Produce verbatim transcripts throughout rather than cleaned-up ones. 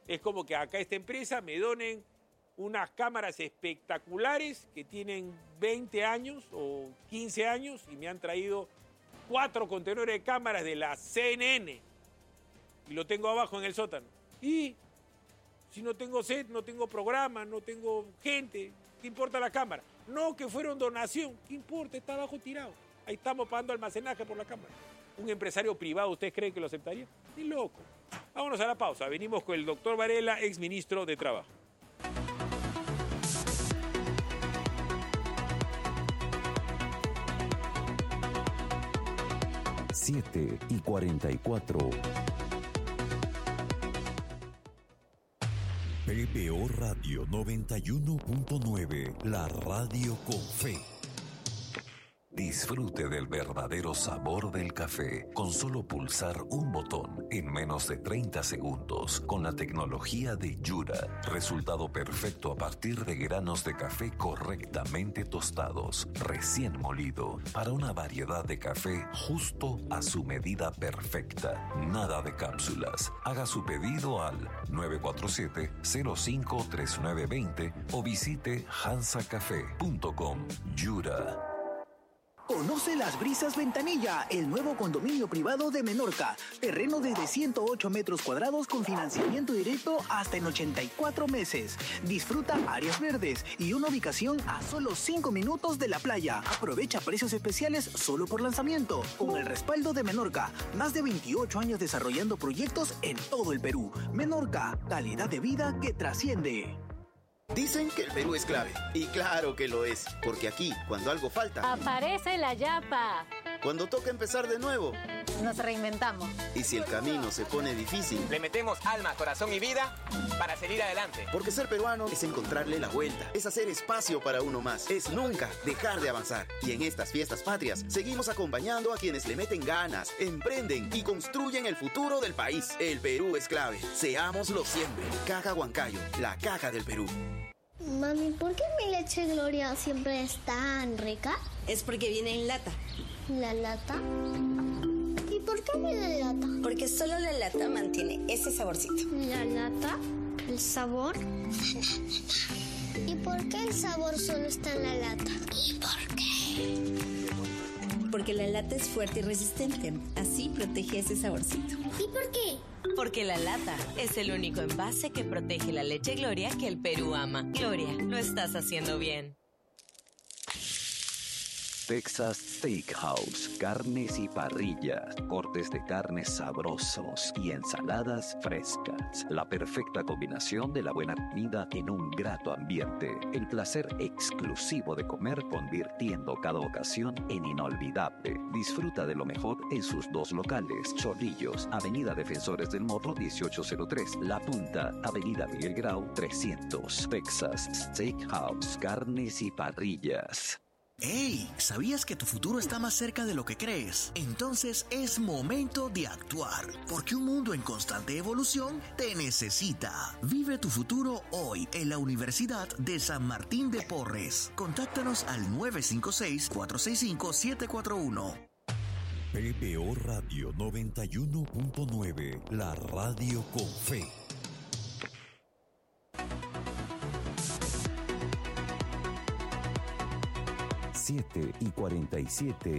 Es como que acá esta empresa me donen unas cámaras espectaculares que tienen veinte años o quince años y me han traído cuatro contenedores de cámaras de la C N N y lo tengo abajo en el sótano. Y si no tengo set, no tengo programa, no tengo gente, ¿qué importa la cámara? No, que fueron donación, ¿qué importa? Está abajo tirado. Ahí estamos pagando almacenaje por la cámara. ¿Un empresario privado usted cree que lo aceptaría? Ni loco. Vámonos a la pausa. Venimos con el doctor Varela, exministro de Trabajo. siete y cuarenta y cuatro. P B O Radio noventa y uno punto nueve, la radio con fe. Disfrute del verdadero sabor del café con solo pulsar un botón en menos de treinta segundos con la tecnología de Yura. Resultado perfecto a partir de granos de café correctamente tostados, recién molido, para una variedad de café justo a su medida perfecta. Nada de cápsulas. Haga su pedido al nueve cuatro siete, cero cinco tres nueve dos cero o visite hansa café punto com. Yura. Conoce Las Brisas Ventanilla, el nuevo condominio privado de Menorca. Terreno desde ciento ocho metros cuadrados con financiamiento directo hasta en ochenta y cuatro meses. Disfruta áreas verdes y una ubicación a solo cinco minutos de la playa. Aprovecha precios especiales solo por lanzamiento. Con el respaldo de Menorca, más de veintiocho años desarrollando proyectos en todo el Perú. Menorca, calidad de vida que trasciende. Dicen que el Perú es clave. Y claro que lo es. Porque aquí, cuando algo falta, aparece la yapa. Cuando toca empezar de nuevo, nos reinventamos. Y si el camino se pone difícil, le metemos alma, corazón y vida para seguir adelante. Porque ser peruano es encontrarle la vuelta. Es hacer espacio para uno más. Es nunca dejar de avanzar. Y en estas fiestas patrias, seguimos acompañando a quienes le meten ganas, emprenden y construyen el futuro del país. El Perú es clave. Seámoslo siempre. Caja Huancayo, la caja del Perú. Mami, ¿por qué mi leche Gloria siempre es tan rica? Es porque viene en lata. ¿La lata? ¿Y por qué viene en lata? Porque solo la lata mantiene ese saborcito. ¿La lata? ¿El sabor? ¿Y por qué el sabor solo está en la lata? ¿Y por qué? Porque la lata es fuerte y resistente. Así protege ese saborcito. ¿Y por qué? Porque la lata es el único envase que protege la leche Gloria que el Perú ama. Gloria, lo estás haciendo bien. Texas Steakhouse, carnes y parrillas, cortes de carnes sabrosos y ensaladas frescas. La perfecta combinación de la buena comida en un grato ambiente. El placer exclusivo de comer convirtiendo cada ocasión en inolvidable. Disfruta de lo mejor en sus dos locales. Chorrillos, Avenida Defensores del Morro dieciocho cero tres. La Punta, Avenida Miguel Grau trescientos. Texas Steakhouse, carnes y parrillas. ¡Hey! ¿Sabías que tu futuro está más cerca de lo que crees? Entonces es momento de actuar, porque un mundo en constante evolución te necesita. Vive tu futuro hoy en la Universidad de San Martín de Porres. Contáctanos al nueve cinco seis, cuatro seis cinco, siete cuatro uno. P B O Radio noventa y uno punto nueve, la radio con fe. siete y cuarenta y siete.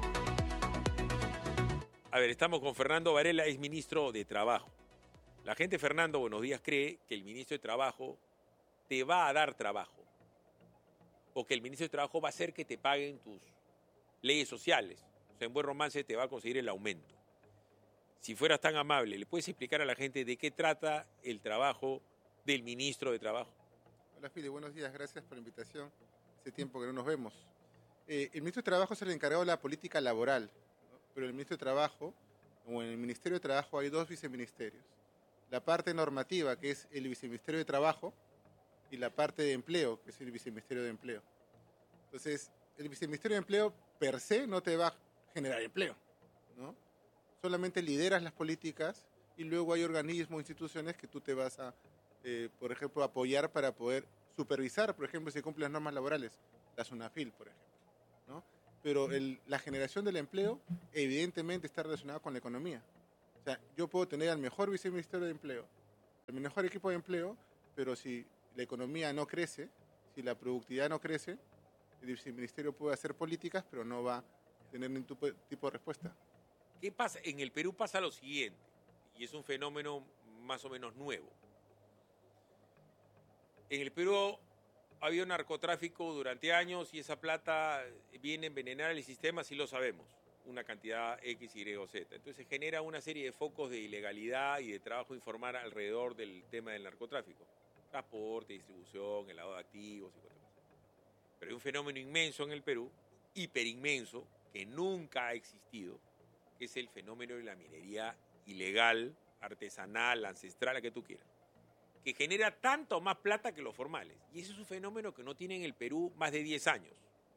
A ver, estamos con Fernando Varela, es ministro de Trabajo. La gente, Fernando, buenos días, cree que el ministro de Trabajo te va a dar trabajo. O que el ministro de Trabajo va a hacer que te paguen tus leyes sociales. O sea, en buen romance te va a conseguir el aumento. Si fueras tan amable, ¿le puedes explicar a la gente de qué trata el trabajo del ministro de Trabajo? Hola, Fili, buenos días, gracias por la invitación. Hace tiempo que no nos vemos. Eh, el ministro de Trabajo es el encargado de la política laboral, ¿no? Pero el ministro de Trabajo, como en el Ministerio de Trabajo hay dos viceministerios. La parte normativa, que es el viceministerio de Trabajo, y la parte de empleo, que es el viceministerio de Empleo. Entonces, el viceministerio de Empleo per se no te va a generar empleo, ¿no? Solamente lideras las políticas y luego hay organismos, instituciones que tú te vas a, eh, por ejemplo, apoyar para poder supervisar, por ejemplo, si cumplen las normas laborales, la SUNAFIL, por ejemplo, ¿no? Pero el, la generación del empleo evidentemente está relacionada con la economía. O sea, yo puedo tener al mejor viceministerio de Empleo, al mejor equipo de empleo, pero si la economía no crece, si la productividad no crece, el ministerio puede hacer políticas, pero no va a tener ningún tipo de respuesta. ¿Qué pasa? En el Perú pasa lo siguiente, y es un fenómeno más o menos nuevo. En el Perú ha habido narcotráfico durante años y esa plata viene a envenenar el sistema, sí lo sabemos, una cantidad X, Y o Z. Entonces genera una serie de focos de ilegalidad y de trabajo informal alrededor del tema del narcotráfico. Transporte, distribución, el lavado de activos y cosas. Pero hay un fenómeno inmenso en el Perú, hiperinmenso, que nunca ha existido, que es el fenómeno de la minería ilegal, artesanal, ancestral, la que tú quieras, que genera tanto más plata que los formales. Y ese es un fenómeno que no tiene en el Perú más de diez años,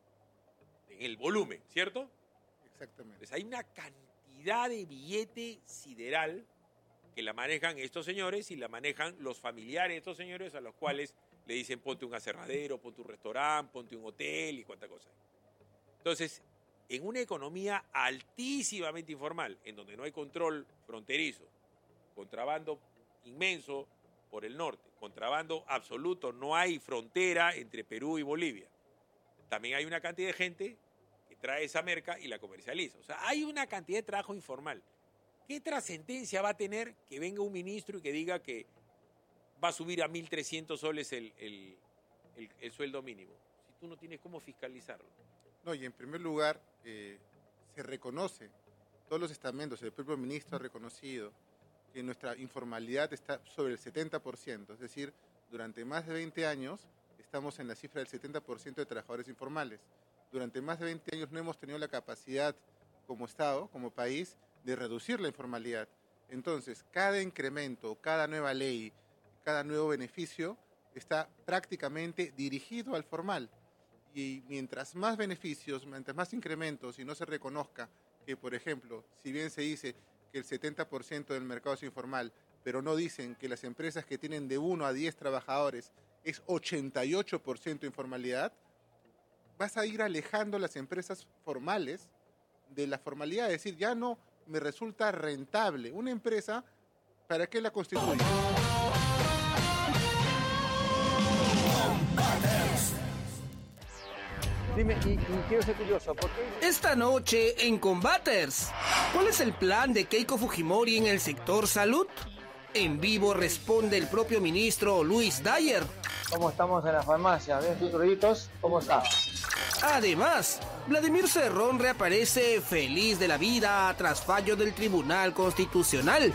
en el volumen, ¿cierto? Exactamente. Entonces hay una cantidad de billete sideral que la manejan estos señores y la manejan los familiares de estos señores a los cuales le dicen ponte un aserradero, ponte un restaurante, ponte un hotel y cuánta cosa. Entonces, en una economía altísimamente informal, en donde no hay control fronterizo, contrabando inmenso por el norte, contrabando absoluto, no hay frontera entre Perú y Bolivia. También hay una cantidad de gente que trae esa merca y la comercializa. O sea, hay una cantidad de trabajo informal. ¿Qué trascendencia va a tener que venga un ministro y que diga que va a subir a mil trescientos soles el, el, el, el sueldo mínimo, si tú no tienes cómo fiscalizarlo? No, y en primer lugar, eh, se reconoce, todos los estamentos, el propio ministro ha reconocido que nuestra informalidad está sobre el setenta por ciento, es decir, durante más de veinte años estamos en la cifra del setenta por ciento de trabajadores informales. Durante más de veinte años no hemos tenido la capacidad como Estado, como país, de reducir la informalidad. Entonces, cada incremento, cada nueva ley, cada nuevo beneficio está prácticamente dirigido al formal. Y mientras más beneficios, mientras más incrementos y no se reconozca que, por ejemplo, si bien se dice que el setenta por ciento del mercado es informal, pero no dicen que las empresas que tienen de uno a diez trabajadores es ochenta y ocho por ciento informalidad, vas a ir alejando las empresas formales de la formalidad. Es decir, ya no me resulta rentable. Una empresa, ¿para qué la constituye? Dime, y, y quiero ser curioso, ¿por qué? Esta noche en Combaters, ¿cuál es el plan de Keiko Fujimori en el sector salud? En vivo responde el propio ministro Luis Dyer. ¿Cómo estamos en la farmacia? ¿Ves tus rollitos? ¿Cómo está? Además, Vladimir Cerrón reaparece feliz de la vida tras fallo del Tribunal Constitucional.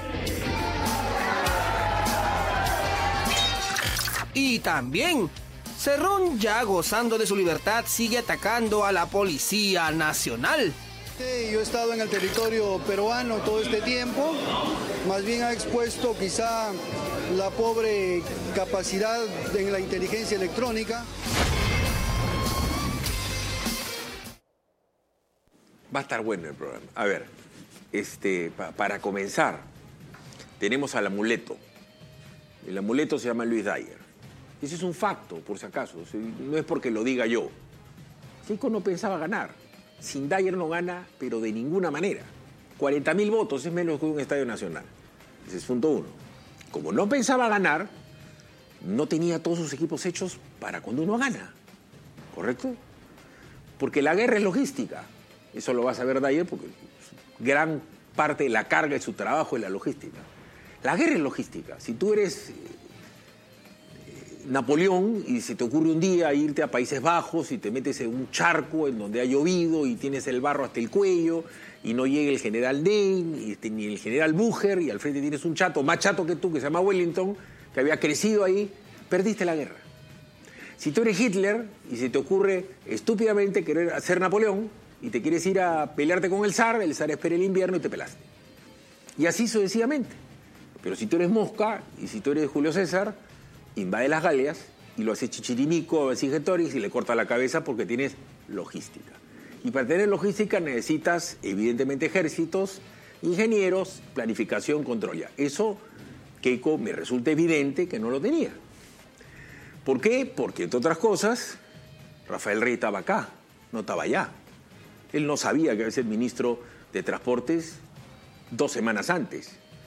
Y también, Cerrón, ya gozando de su libertad, sigue atacando a la Policía Nacional. Sí, yo he estado en el territorio peruano todo este tiempo, más bien ha expuesto quizá la pobre capacidad en la inteligencia electrónica. Va a estar bueno el programa. A ver, este, pa, para comenzar, tenemos al amuleto. El amuleto se llama Luis Dyer. Ese es un facto, por si acaso. No es porque lo diga yo. Keiko no pensaba ganar. Sin Dyer no gana, pero de ninguna manera. cuarenta mil votos es menos que un estadio nacional. Ese es punto uno. Como no pensaba ganar, no tenía todos sus equipos hechos para cuando uno gana. ¿Correcto? Porque la guerra es logística. Eso lo va a saber Dyer porque gran parte de la carga de su trabajo es la logística. La guerra es logística. Si tú eres eh, Napoleón y se te ocurre un día irte a Países Bajos y te metes en un charco en donde ha llovido y tienes el barro hasta el cuello y no llega el general Dane y ni el general Bucher y al frente tienes un chato más chato que tú que se llama Wellington que había crecido ahí, perdiste la guerra. Si tú eres Hitler y se te ocurre estúpidamente querer ser Napoleón y te quieres ir a pelearte con el zar, el zar espera el invierno y te pelaste. Y así sucesivamente. Pero si tú eres Mosca y si tú eres Julio César, invade las Galias y lo hace Chichirimico o Vercingetorix y le corta la cabeza porque tienes logística. Y para tener logística necesitas, evidentemente, ejércitos, ingenieros, planificación, control. Ya. Eso, Keiko, me resulta evidente que no lo tenía. ¿Por qué? Porque, entre otras cosas, Rafael Rey estaba acá, no estaba allá. Él no sabía que iba a ser ministro de Transportes dos semanas antes.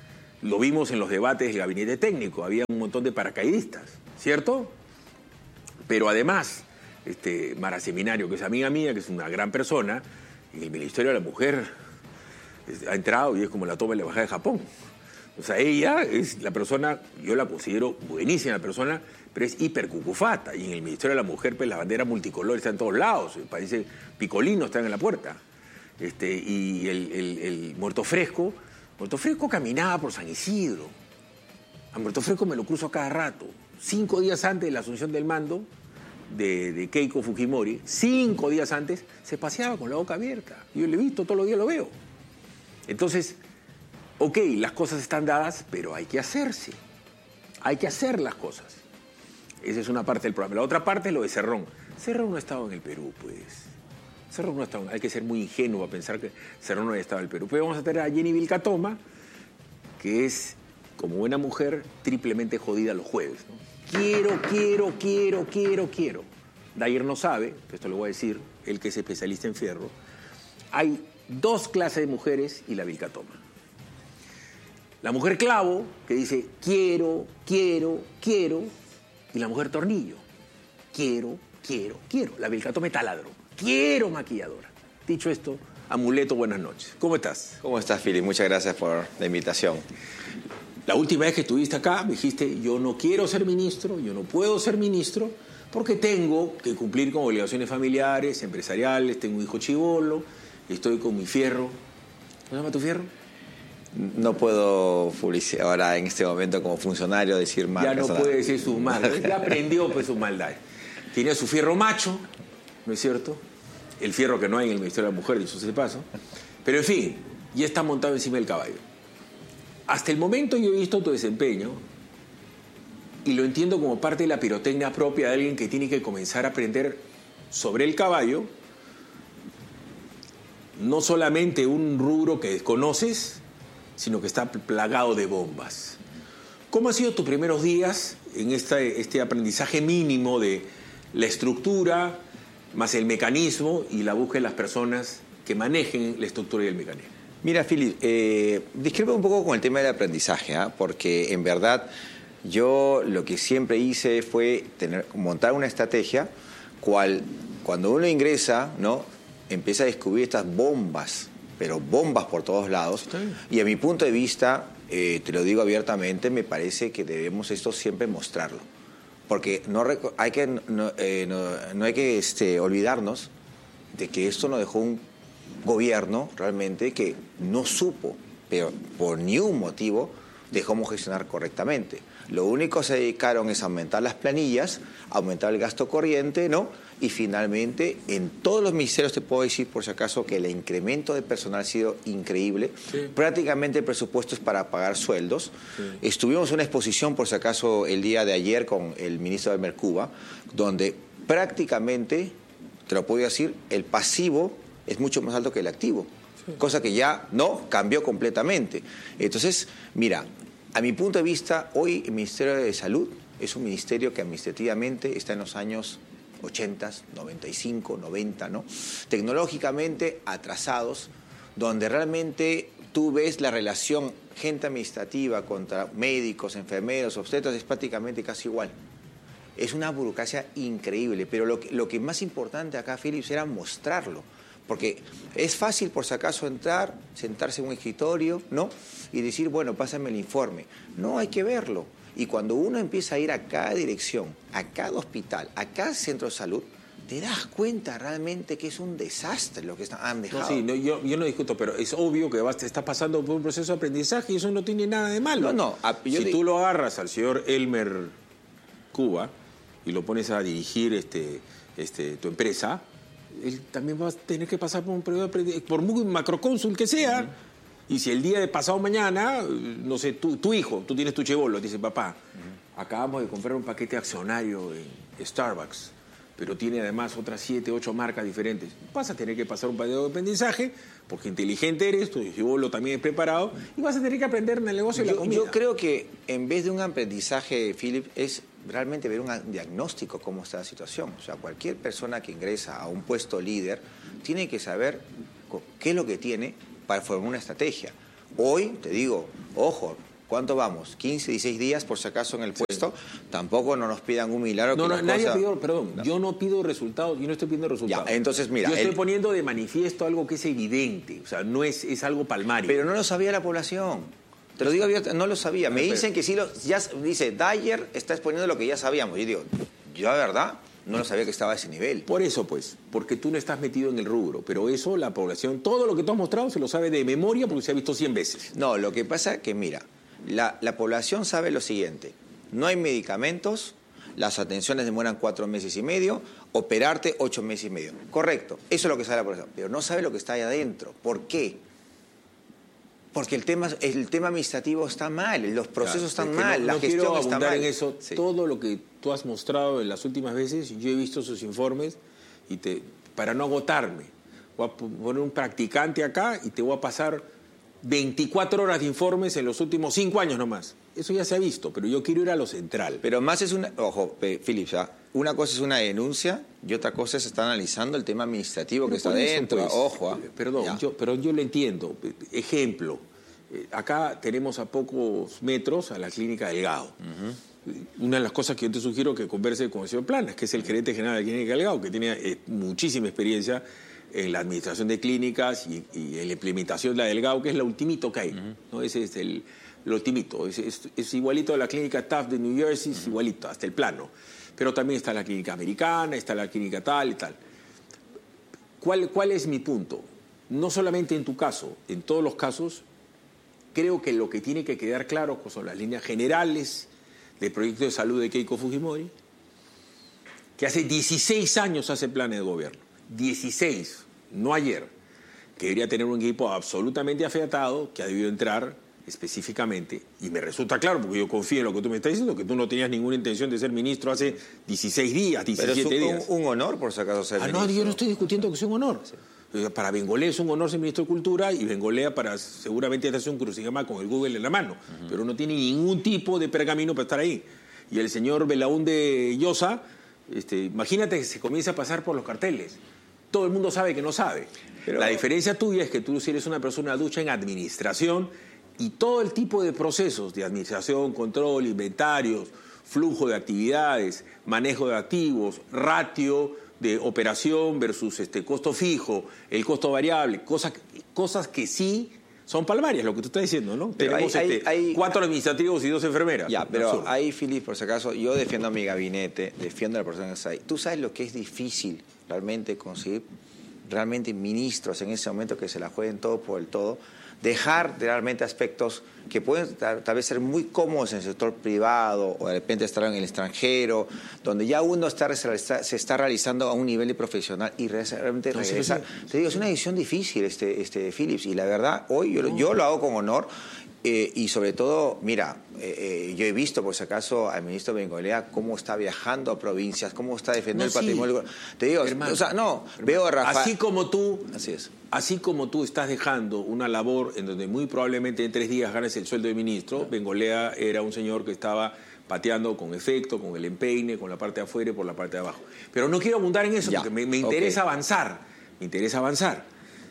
lo vimos en los debates del gabinete técnico, había un montón de paracaidistas, ¿cierto? Pero además, este, Mara Seminario, que es amiga mía, que es una gran persona, en el Ministerio de la Mujer ha entrado y es como la toma y la bajada de Japón. O sea, ella es la persona, yo la considero buenísima persona, pero es hipercucufata. Y en el Ministerio de la Mujer, pues las banderas multicolores están en todos lados. Parece picolinos están en la puerta. Este, y el, el, el Muerto Fresco, Muerto Fresco caminaba por San Isidro. A Muerto Fresco me lo cruzo a cada rato. Cinco días antes de la asunción del mando de, de Keiko Fujimori, cinco días antes, se paseaba con la boca abierta. Yo lo he visto, todos los días lo veo. Entonces, ok, las cosas están dadas, pero hay que hacerse. Hay que hacer las cosas. Esa es una parte del programa. La otra parte es lo de Cerrón. Cerrón no ha estado en el Perú, pues. Cerrón no ha estado. Hay que ser muy ingenuo a pensar que Cerrón no haya estado en el Perú. Pero vamos a tener a Jenny Vilcatoma, que es, como buena mujer, triplemente jodida los jueves, ¿no? Quiero, quiero, quiero, quiero, quiero. Dayer no sabe, esto lo voy a decir, él que es especialista en fierro. Hay dos clases de mujeres y la Vilcatoma. La mujer clavo, que dice quiero, quiero, quiero, y la mujer tornillo, quiero, quiero, quiero. La Vilcatoma es taladro, quiero maquilladora. Dicho esto, Amuleto, buenas noches. ¿Cómo estás? ¿Cómo estás, Philip? Muchas gracias por la invitación. La última vez que estuviste acá me dijiste, yo no quiero ser ministro, yo no puedo ser ministro, porque tengo que cumplir con obligaciones familiares, empresariales, tengo un hijo chibolo, estoy con mi fierro. ¿Cómo se llama tu fierro? No puedo publicitar ahora en este momento como funcionario decir marcas. Ya no nada. puede decir sus maldades. Ya aprendió pues sus maldades. Tiene su fierro macho, ¿no es cierto? El fierro que no hay en el Ministerio de la Mujer, dicho sea de paso. Pero en fin, ya está montado encima del caballo. Hasta el momento yo he visto tu desempeño y lo entiendo como parte de la pirotecnia propia de alguien que tiene que comenzar a aprender sobre el caballo, no solamente un rubro que desconoces, sino que está plagado de bombas. ¿Cómo han sido tus primeros días en esta, este aprendizaje mínimo de la estructura, más el mecanismo y la búsqueda de las personas que manejen la estructura y el mecanismo? Mira, Philip, eh, discrepo un poco con el tema del aprendizaje, ¿eh? Porque en verdad yo lo que siempre hice fue tener, montar una estrategia cual cuando uno ingresa, ¿no?, empieza a descubrir estas bombas, pero bombas por todos lados. Y a mi punto de vista, eh, te lo digo abiertamente, me parece que debemos esto siempre mostrarlo. Porque no hay que, no, eh, no, no hay que este, olvidarnos de que esto nos dejó un gobierno realmente que no supo, pero por ningún motivo, de cómo gestionar correctamente. Lo único que se dedicaron es a aumentar las planillas, aumentar el gasto corriente, ¿no? Y finalmente, en todos los ministerios te puedo decir, por si acaso, que el incremento de personal ha sido increíble. Sí. Prácticamente el presupuesto es para pagar sueldos. Sí. Estuvimos en una exposición, por si acaso, el día de ayer con el ministro de Mercuba, donde prácticamente, te lo puedo decir, el pasivo es mucho más alto que el activo. Sí. Cosa que ya no cambió completamente. Entonces, mira, a mi punto de vista, hoy el Ministerio de Salud es un ministerio que administrativamente está en los años ochenta, noventa y cinco, noventa, ¿no? Tecnológicamente atrasados, donde realmente tú ves la relación gente administrativa contra médicos, enfermeros, obstetras, es prácticamente casi igual. Es una burocracia increíble, pero lo que, lo que más importante acá, Philips, era mostrarlo. Porque es fácil, por si acaso, entrar, sentarse en un escritorio, ¿no?, y decir, bueno, pásame el informe. No, hay que verlo. Y cuando uno empieza a ir a cada dirección, a cada hospital, a cada centro de salud, te das cuenta realmente que es un desastre lo que han dejado. No, sí, no, yo, yo no discuto, pero es obvio que vas, estás pasando por un proceso de aprendizaje y eso no tiene nada de malo. No, no. A, si te... tú lo agarras al señor Elmer Cuba y lo pones a dirigir este, este, tu empresa, él también va a tener que pasar por un periodo de aprendizaje, por muy macrocónsul que sea. Uh-huh. Y si el día de pasado mañana, no sé, tu, tu hijo, tú tienes tu chebolo, dice, papá, uh-huh, acabamos de comprar un paquete accionario en Starbucks, pero tiene además otras siete, ocho marcas diferentes. Vas a tener que pasar un periodo de aprendizaje, porque inteligente eres, tu chebolo también es preparado, y vas a tener que aprender en el negocio de la comida. Yo creo que en vez de un aprendizaje, Philip, es realmente ver un diagnóstico cómo está la situación. O sea, cualquier persona que ingresa a un puesto líder tiene que saber qué es lo que tiene para formar una estrategia. Hoy, te digo, ojo, ¿Cuánto vamos? ¿quince, dieciséis días por si acaso en el puesto? Sí. Tampoco no nos pidan un milagro. No, que no, nadie cosa... pidió, perdón, no. yo no pido resultados, yo no estoy pidiendo resultados. Ya, entonces mira... Yo estoy el... poniendo de manifiesto algo que es evidente, o sea, no es, es algo palmario. Pero no lo sabía la población. Te lo digo abierto, no lo sabía. Me dicen que sí lo... Ya, dice, Dyer está exponiendo lo que ya sabíamos. Yo digo, yo la verdad no lo sabía que estaba a ese nivel. Por eso, pues, porque tú no estás metido en el rubro. Pero eso la población, todo lo que tú has mostrado se lo sabe de memoria porque se ha visto cien veces. No, lo que pasa es que, mira, la, la población sabe lo siguiente. No hay medicamentos, las atenciones demoran cuatro meses y medio, operarte ocho meses y medio. Correcto, eso es lo que sabe la población. Pero no sabe lo que está ahí adentro. ¿Por qué? Porque el tema, el tema administrativo está mal, los procesos claro, están mal, no, la no gestión quiero está abundar mal. En eso. Sí. Todo lo que tú has mostrado en las últimas veces, yo he visto sus informes y te, para no agotarme, voy a poner un practicante acá y te voy a pasar veinticuatro horas de informes en los últimos cinco años nomás. Eso ya se ha visto, pero yo quiero ir a lo central. Pero más es una... Ojo, Philip, ¿ya? Una cosa es una denuncia y otra cosa es estar analizando el tema administrativo pero que está dentro. Pues, ojo. ¿eh? Perdón, yo, pero yo lo entiendo. Ejemplo, eh, acá tenemos a pocos metros a la Clínica Delgado. Uh-huh. Una de las cosas que yo te sugiero que converse con el señor Planas, que es el gerente general de la Clínica Delgado, que tiene eh, muchísima experiencia en la administración de clínicas y, y en la implementación de la Delgado, que es la ultimito que hay. Uh-huh. ¿no? Ese es el, el ultimito. Es, es, es igualito a la Clínica Taft de New Jersey, uh-huh. es igualito, hasta el plano. Pero también está la clínica americana, está la clínica tal y tal. ¿Cuál, cuál es mi punto? No solamente en tu caso, en todos los casos, creo que lo que tiene que quedar claro son las líneas generales del proyecto de salud de Keiko Fujimori, que hace dieciséis años hace planes de gobierno. dieciséis, no ayer, que debería tener un equipo absolutamente afiatado, que ha debido entrar específicamente, y me resulta claro, porque yo confío en lo que tú me estás diciendo, que tú no tenías ninguna intención de ser ministro hace dieciséis días, diecisiete Pero es un, días. Un, un honor, por si acaso, ser ah, ministro. No, yo no estoy discutiendo que sea un honor. Sí. Para Bengolea es un honor ser ministro de Cultura y Bengolea para seguramente hacer un crucigrama con el Google en la mano, uh-huh. pero no tiene ningún tipo de pergamino para estar ahí. Y el señor Belaúnde Llosa, este, imagínate que se comienza a pasar por los carteles. Todo el mundo sabe que no sabe. Pero... La diferencia tuya es que tú si eres una persona ducha en administración y todo el tipo de procesos de administración, control, inventarios, flujo de actividades, manejo de activos, ratio de operación versus este costo fijo, el costo variable, cosas, cosas que sí son palmarias, lo que tú estás diciendo, ¿no? Pero Tenemos hay, este, hay, cuatro administrativos y dos enfermeras. Ya, pero absurdo. Ahí, Philip, por si acaso, yo defiendo a mi gabinete, defiendo a la persona que está ahí. Tú sabes lo que es difícil realmente conseguir realmente ministros en ese momento que se la jueguen todo por el todo, dejar realmente aspectos que pueden tal, tal vez ser muy cómodos en el sector privado o de repente estar en el extranjero, donde ya uno está, se está realizando a un nivel de profesional y realmente no, regresar. Sí, sí. Te digo, es una decisión difícil, este, este Philips, y la verdad, hoy yo, no. yo lo hago con honor. Eh, y sobre todo, mira, eh, yo he visto, por si acaso, al ministro Bengolea cómo está viajando a provincias, cómo está defendiendo no, el patrimonio. Sí. Te digo, hermano, o sea, no, hermano, veo a Rafael... Así como tú, así es. Así como tú estás dejando una labor en donde muy probablemente en tres días ganes el sueldo de ministro, no. Bengolea era un señor que estaba pateando con efecto, con el empeine, con la parte de afuera y por la parte de abajo. Pero no quiero abundar en eso, ya. porque me, me interesa okay. avanzar, me interesa avanzar.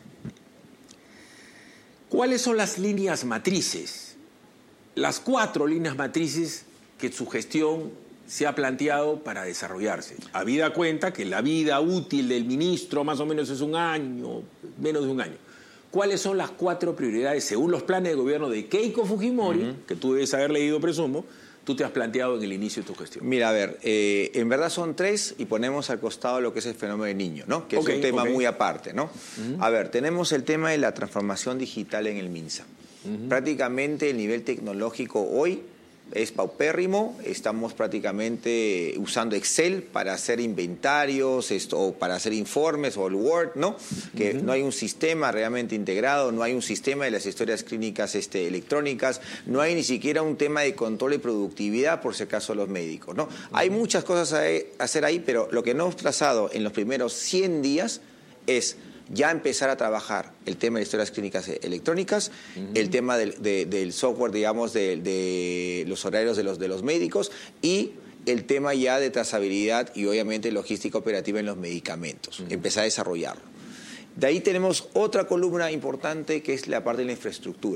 ¿Cuáles son las líneas matrices? Las cuatro líneas matrices que su gestión se ha planteado para desarrollarse. Habida cuenta que la vida útil del ministro más o menos es un año, menos de un año. ¿Cuáles son las cuatro prioridades según los planes de gobierno de Keiko Fujimori, uh-huh. que tú debes haber leído, presumo, tú te has planteado en el inicio de tu gestión? Mira, a ver, eh, en verdad son tres y ponemos al costado lo que es el fenómeno del niño, ¿no? Que okay, es un tema okay. muy aparte, ¿no? Uh-huh. A ver, tenemos el tema de la transformación digital en el MINSA. Uh-huh. Prácticamente el nivel tecnológico hoy es paupérrimo, estamos prácticamente usando Excel para hacer inventarios esto, o para hacer informes o el Word, ¿no? Que uh-huh. no hay un sistema realmente integrado, no hay un sistema de las historias clínicas este, electrónicas, no hay ni siquiera un tema de control y productividad por si acaso los médicos, ¿no? Uh-huh. Hay muchas cosas a hacer ahí, pero lo que no hemos trazado en los primeros cien días es ya empezar a trabajar el tema de historias clínicas electrónicas, uh-huh. el tema del, de, del software, digamos, de, de los horarios de los, de los médicos y el tema ya de trazabilidad y obviamente logística operativa en los medicamentos, uh-huh. empezar a desarrollarlo. De ahí tenemos otra columna importante que es la parte de la infraestructura.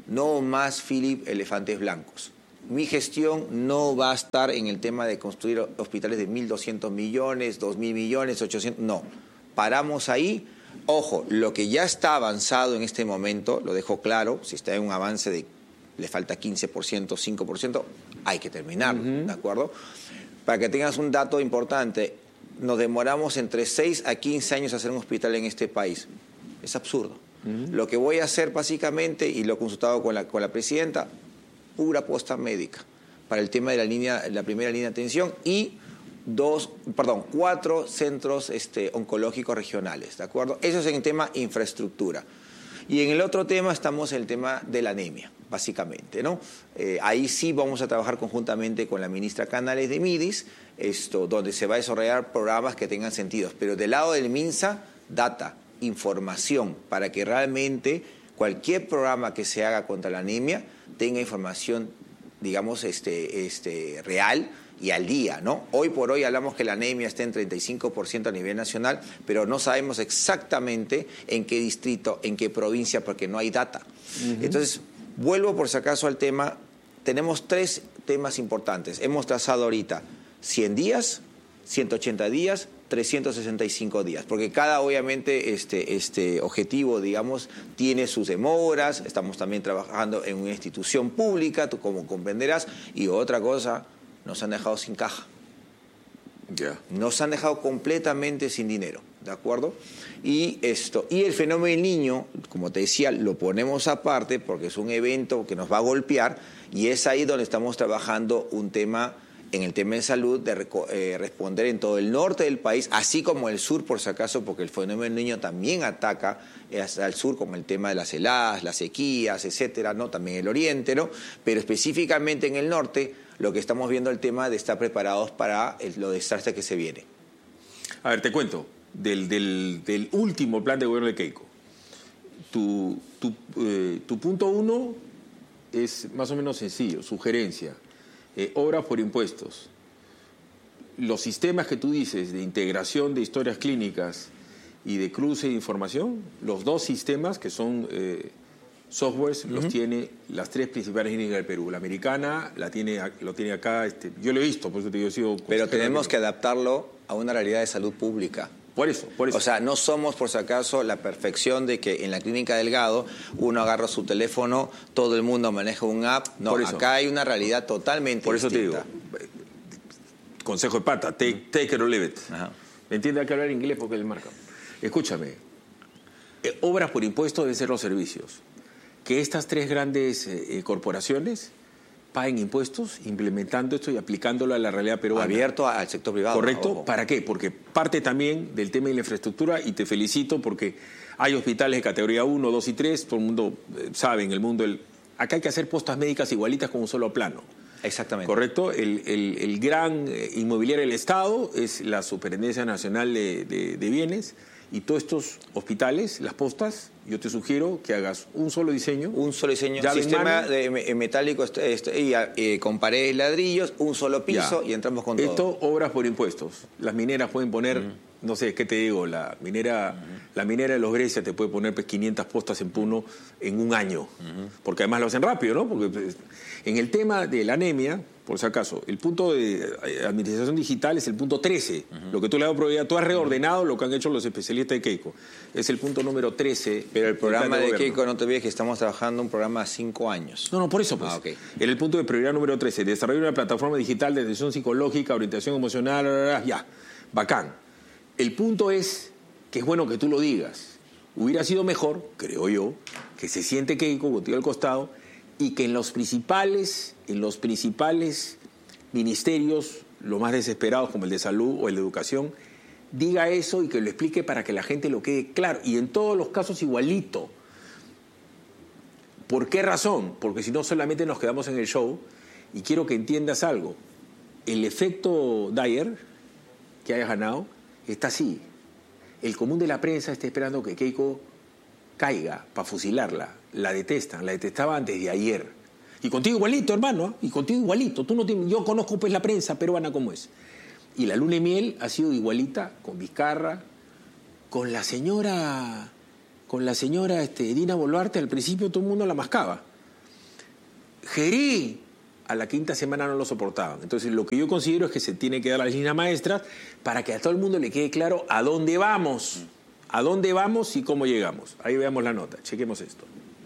no más, Philip, elefantes blancos. Mi gestión no va a estar en el tema de construir hospitales de mil doscientos millones, dos mil millones, ochocientos, no. Paramos ahí. Ojo, lo que ya está avanzado en este momento, lo dejo claro, si está en un avance de, le falta quince por ciento, cinco por ciento, hay que terminarlo, uh-huh. ¿de acuerdo? Para que tengas un dato importante, nos demoramos entre seis a quince años hacer un hospital en este país. Es absurdo. Uh-huh. Lo que voy a hacer básicamente, y lo he consultado con la, con la presidenta, pura posta médica para el tema de la línea, la primera línea de atención y dos, perdón, cuatro centros este, oncológicos regionales, ¿de acuerdo? Eso es en el tema infraestructura. Y en el otro tema estamos en el tema de la anemia, básicamente, ¿no? Eh, ahí sí vamos a trabajar conjuntamente con la ministra Canales de Midis, esto, donde se va a desarrollar programas que tengan sentido. Pero del lado del MINSA, data, información, para que realmente cualquier programa que se haga contra la anemia tenga información, digamos, este, este, real y al día, ¿no? Hoy por hoy hablamos que la anemia está en treinta y cinco por ciento a nivel nacional, pero no sabemos exactamente en qué distrito, en qué provincia, porque no hay data. Uh-huh. Entonces, vuelvo por si acaso al tema. Tenemos tres temas importantes. Hemos trazado ahorita cien días, ciento ochenta días, trescientos sesenta y cinco días, porque cada, obviamente, este, este objetivo, digamos, tiene sus demoras. Estamos también trabajando en una institución pública, tú como comprenderás, y otra cosa, nos han dejado sin caja. Yeah. Nos han dejado completamente sin dinero, ¿de acuerdo? Y esto, y el fenómeno del niño, como te decía, lo ponemos aparte porque es un evento que nos va a golpear, y es ahí donde estamos trabajando un tema, en el tema de salud, de eh, responder en todo el norte del país, así como el sur, por si acaso, porque el fenómeno del niño también ataca hasta el sur, como el tema de las heladas, las sequías, etcétera, ¿no? También el oriente, ¿no? Pero específicamente en el norte, lo que estamos viendo el tema de estar preparados para el, lo desastre que se viene. A ver, te cuento, del, del, del último plan de gobierno de Keiko. Tu, tu, eh, tu punto uno es más o menos sencillo, sugerencia. Eh, obras por impuestos. Los sistemas que tú dices de integración de historias clínicas y de cruce de información, los dos sistemas que son eh, softwares, uh-huh. los tiene las tres principales clínicas del Perú. La americana la tiene, lo tiene acá, este, yo lo he visto, por eso te digo, he sido... Pero tenemos que adaptarlo a una realidad de salud pública. Por eso, por eso. O sea, no somos, por si acaso, la perfección de que en la clínica Delgado uno agarra su teléfono, todo el mundo maneja un app. No, acá hay una realidad totalmente por distinta. Por eso te digo, consejo de pata, take, take it or leave it. Ajá. ¿Me entiendes? Hay que hablar inglés porque él marca. Escúchame, eh, obras por impuestos deben ser los servicios. Que estas tres grandes eh, corporaciones paguen impuestos, implementando esto y aplicándolo a la realidad peruana. Abierto al sector privado. Correcto. Ojo. ¿Para qué? Porque parte también del tema de la infraestructura, y te felicito porque hay hospitales de categoría uno, dos y tres, todo el mundo eh, sabe en el mundo. El... Acá hay que hacer postas médicas igualitas con un solo plano. Exactamente. Correcto. El, el, el gran inmobiliario del Estado es la Superintendencia Nacional de, de, de Bienes. Y todos estos hospitales, las postas, yo te sugiero que hagas un solo diseño. Un solo diseño. Sistema de metálico este, este, y, eh, con paredes y ladrillos, un solo piso, ya. Y entramos con Esto, todo. Esto, obras por impuestos. Las mineras pueden poner, uh-huh. no sé, ¿qué te digo? La minera, uh-huh. la minera de Los Grecia te puede poner pues, quinientas postas en Puno en un año. Uh-huh. Porque además lo hacen rápido, ¿no? Porque pues, en el tema de la anemia, por si acaso, el punto de administración digital es el punto trece. Uh-huh. Lo que tú le has dado prioridad, tú has reordenado lo que han hecho los especialistas de Keiko. Es el punto número trece. Pero el programa de, de Keiko, no te olvides que estamos trabajando un programa a cinco años. No, no, por eso, pues. Ah, okay. Era el punto de prioridad número trece. Desarrollar una plataforma digital de atención psicológica, orientación emocional, bla, bla, bla, ya. Bacán. El punto es que es bueno que tú lo digas. Hubiera sido mejor, creo yo, que se siente Keiko contigo al costado y que en los principales, en los principales ministerios, los más desesperados como el de salud o el de educación, diga eso y que lo explique para que la gente lo quede claro. Y en todos los casos igualito. ¿Por qué razón? Porque si no solamente nos quedamos en el show. Y quiero que entiendas algo. El efecto Dyer que hayas ganado está así. El común de la prensa está esperando que Keiko caiga para fusilarla. La detestan, la detestaba antes de ayer. Y contigo igualito, hermano, ¿eh? Y contigo igualito. Tú no te... Yo conozco pues la prensa peruana como es. Y la luna de miel ha sido igualita con Vizcarra, con la señora, con la señora este, Dina Boluarte. Al principio todo el mundo la mascaba. Gerí, a la quinta semana no lo soportaban. Entonces, lo que yo considero es que se tiene que dar las líneas maestras para que a todo el mundo le quede claro a dónde vamos, a dónde vamos y cómo llegamos. Ahí veamos la nota, chequemos esto.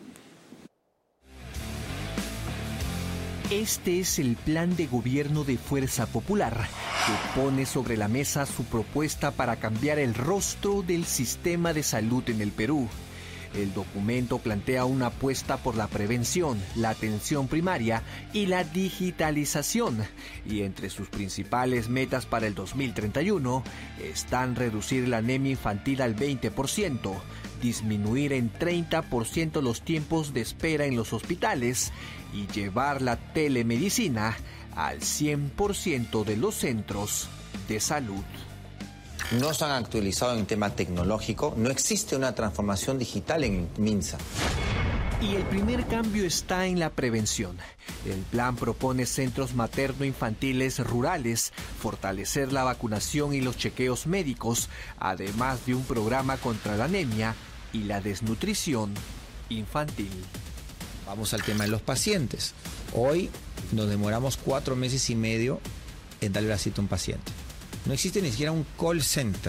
Este es el plan de gobierno de Fuerza Popular, que pone sobre la mesa su propuesta para cambiar el rostro del sistema de salud en el Perú. El documento plantea una apuesta por la prevención, la atención primaria y la digitalización. Y entre sus principales metas para el dos mil treinta y uno están reducir la anemia infantil al veinte por ciento, disminuir en treinta por ciento los tiempos de espera en los hospitales y llevar la telemedicina al cien por ciento de los centros de salud. No se han actualizado en el tema tecnológico, no existe una transformación digital en MINSA. Y el primer cambio está en la prevención. El plan propone centros materno-infantiles rurales, fortalecer la vacunación y los chequeos médicos, además de un programa contra la anemia y la desnutrición infantil. Vamos al tema de los pacientes. Hoy nos demoramos cuatro meses y medio en darle la cita a un paciente. No existe ni siquiera un call center.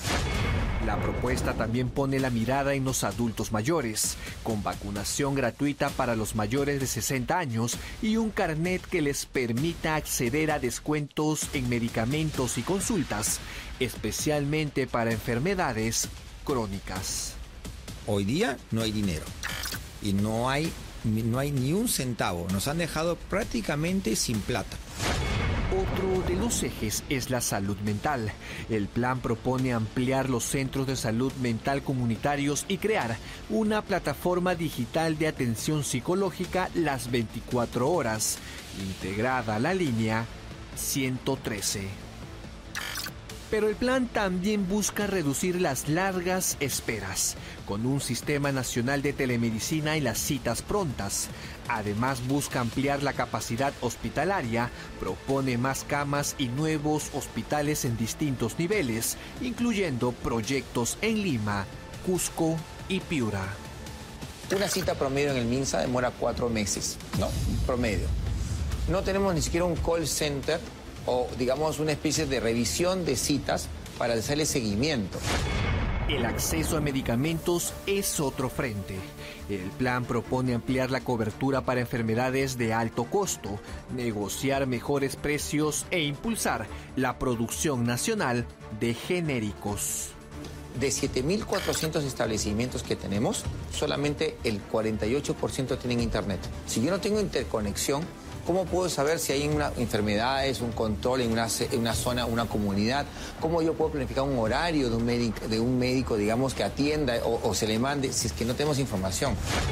La propuesta también pone la mirada en los adultos mayores, con vacunación gratuita para los mayores de sesenta años y un carnet que les permita acceder a descuentos en medicamentos y consultas, especialmente para enfermedades crónicas. Hoy día no hay dinero y no hay, no hay ni un centavo. Nos han dejado prácticamente sin plata. Otro de los ejes es la salud mental. El plan propone ampliar los centros de salud mental comunitarios y crear una plataforma digital de atención psicológica las veinticuatro horas, integrada a la línea ciento trece. Pero el plan también busca reducir las largas esperas, con un sistema nacional de telemedicina y las citas prontas. Además busca ampliar la capacidad hospitalaria, propone más camas y nuevos hospitales en distintos niveles, incluyendo proyectos en Lima, Cusco y Piura. Una cita promedio en el MINSA demora cuatro meses, ¿no? Promedio. No tenemos ni siquiera un call center o, digamos, una especie de revisión de citas para hacerle seguimiento. El acceso a medicamentos es otro frente. El plan propone ampliar la cobertura para enfermedades de alto costo, negociar mejores precios e impulsar la producción nacional de genéricos. De siete mil cuatrocientos establecimientos que tenemos, solamente el cuarenta y ocho por ciento tienen internet. Si yo no tengo interconexión, ¿cómo puedo saber si hay una enfermedades, un control en una, en una zona, una comunidad? ¿Cómo yo puedo planificar un horario de un médico, de un médico digamos, que atienda o, o se le mande si es que no tenemos información?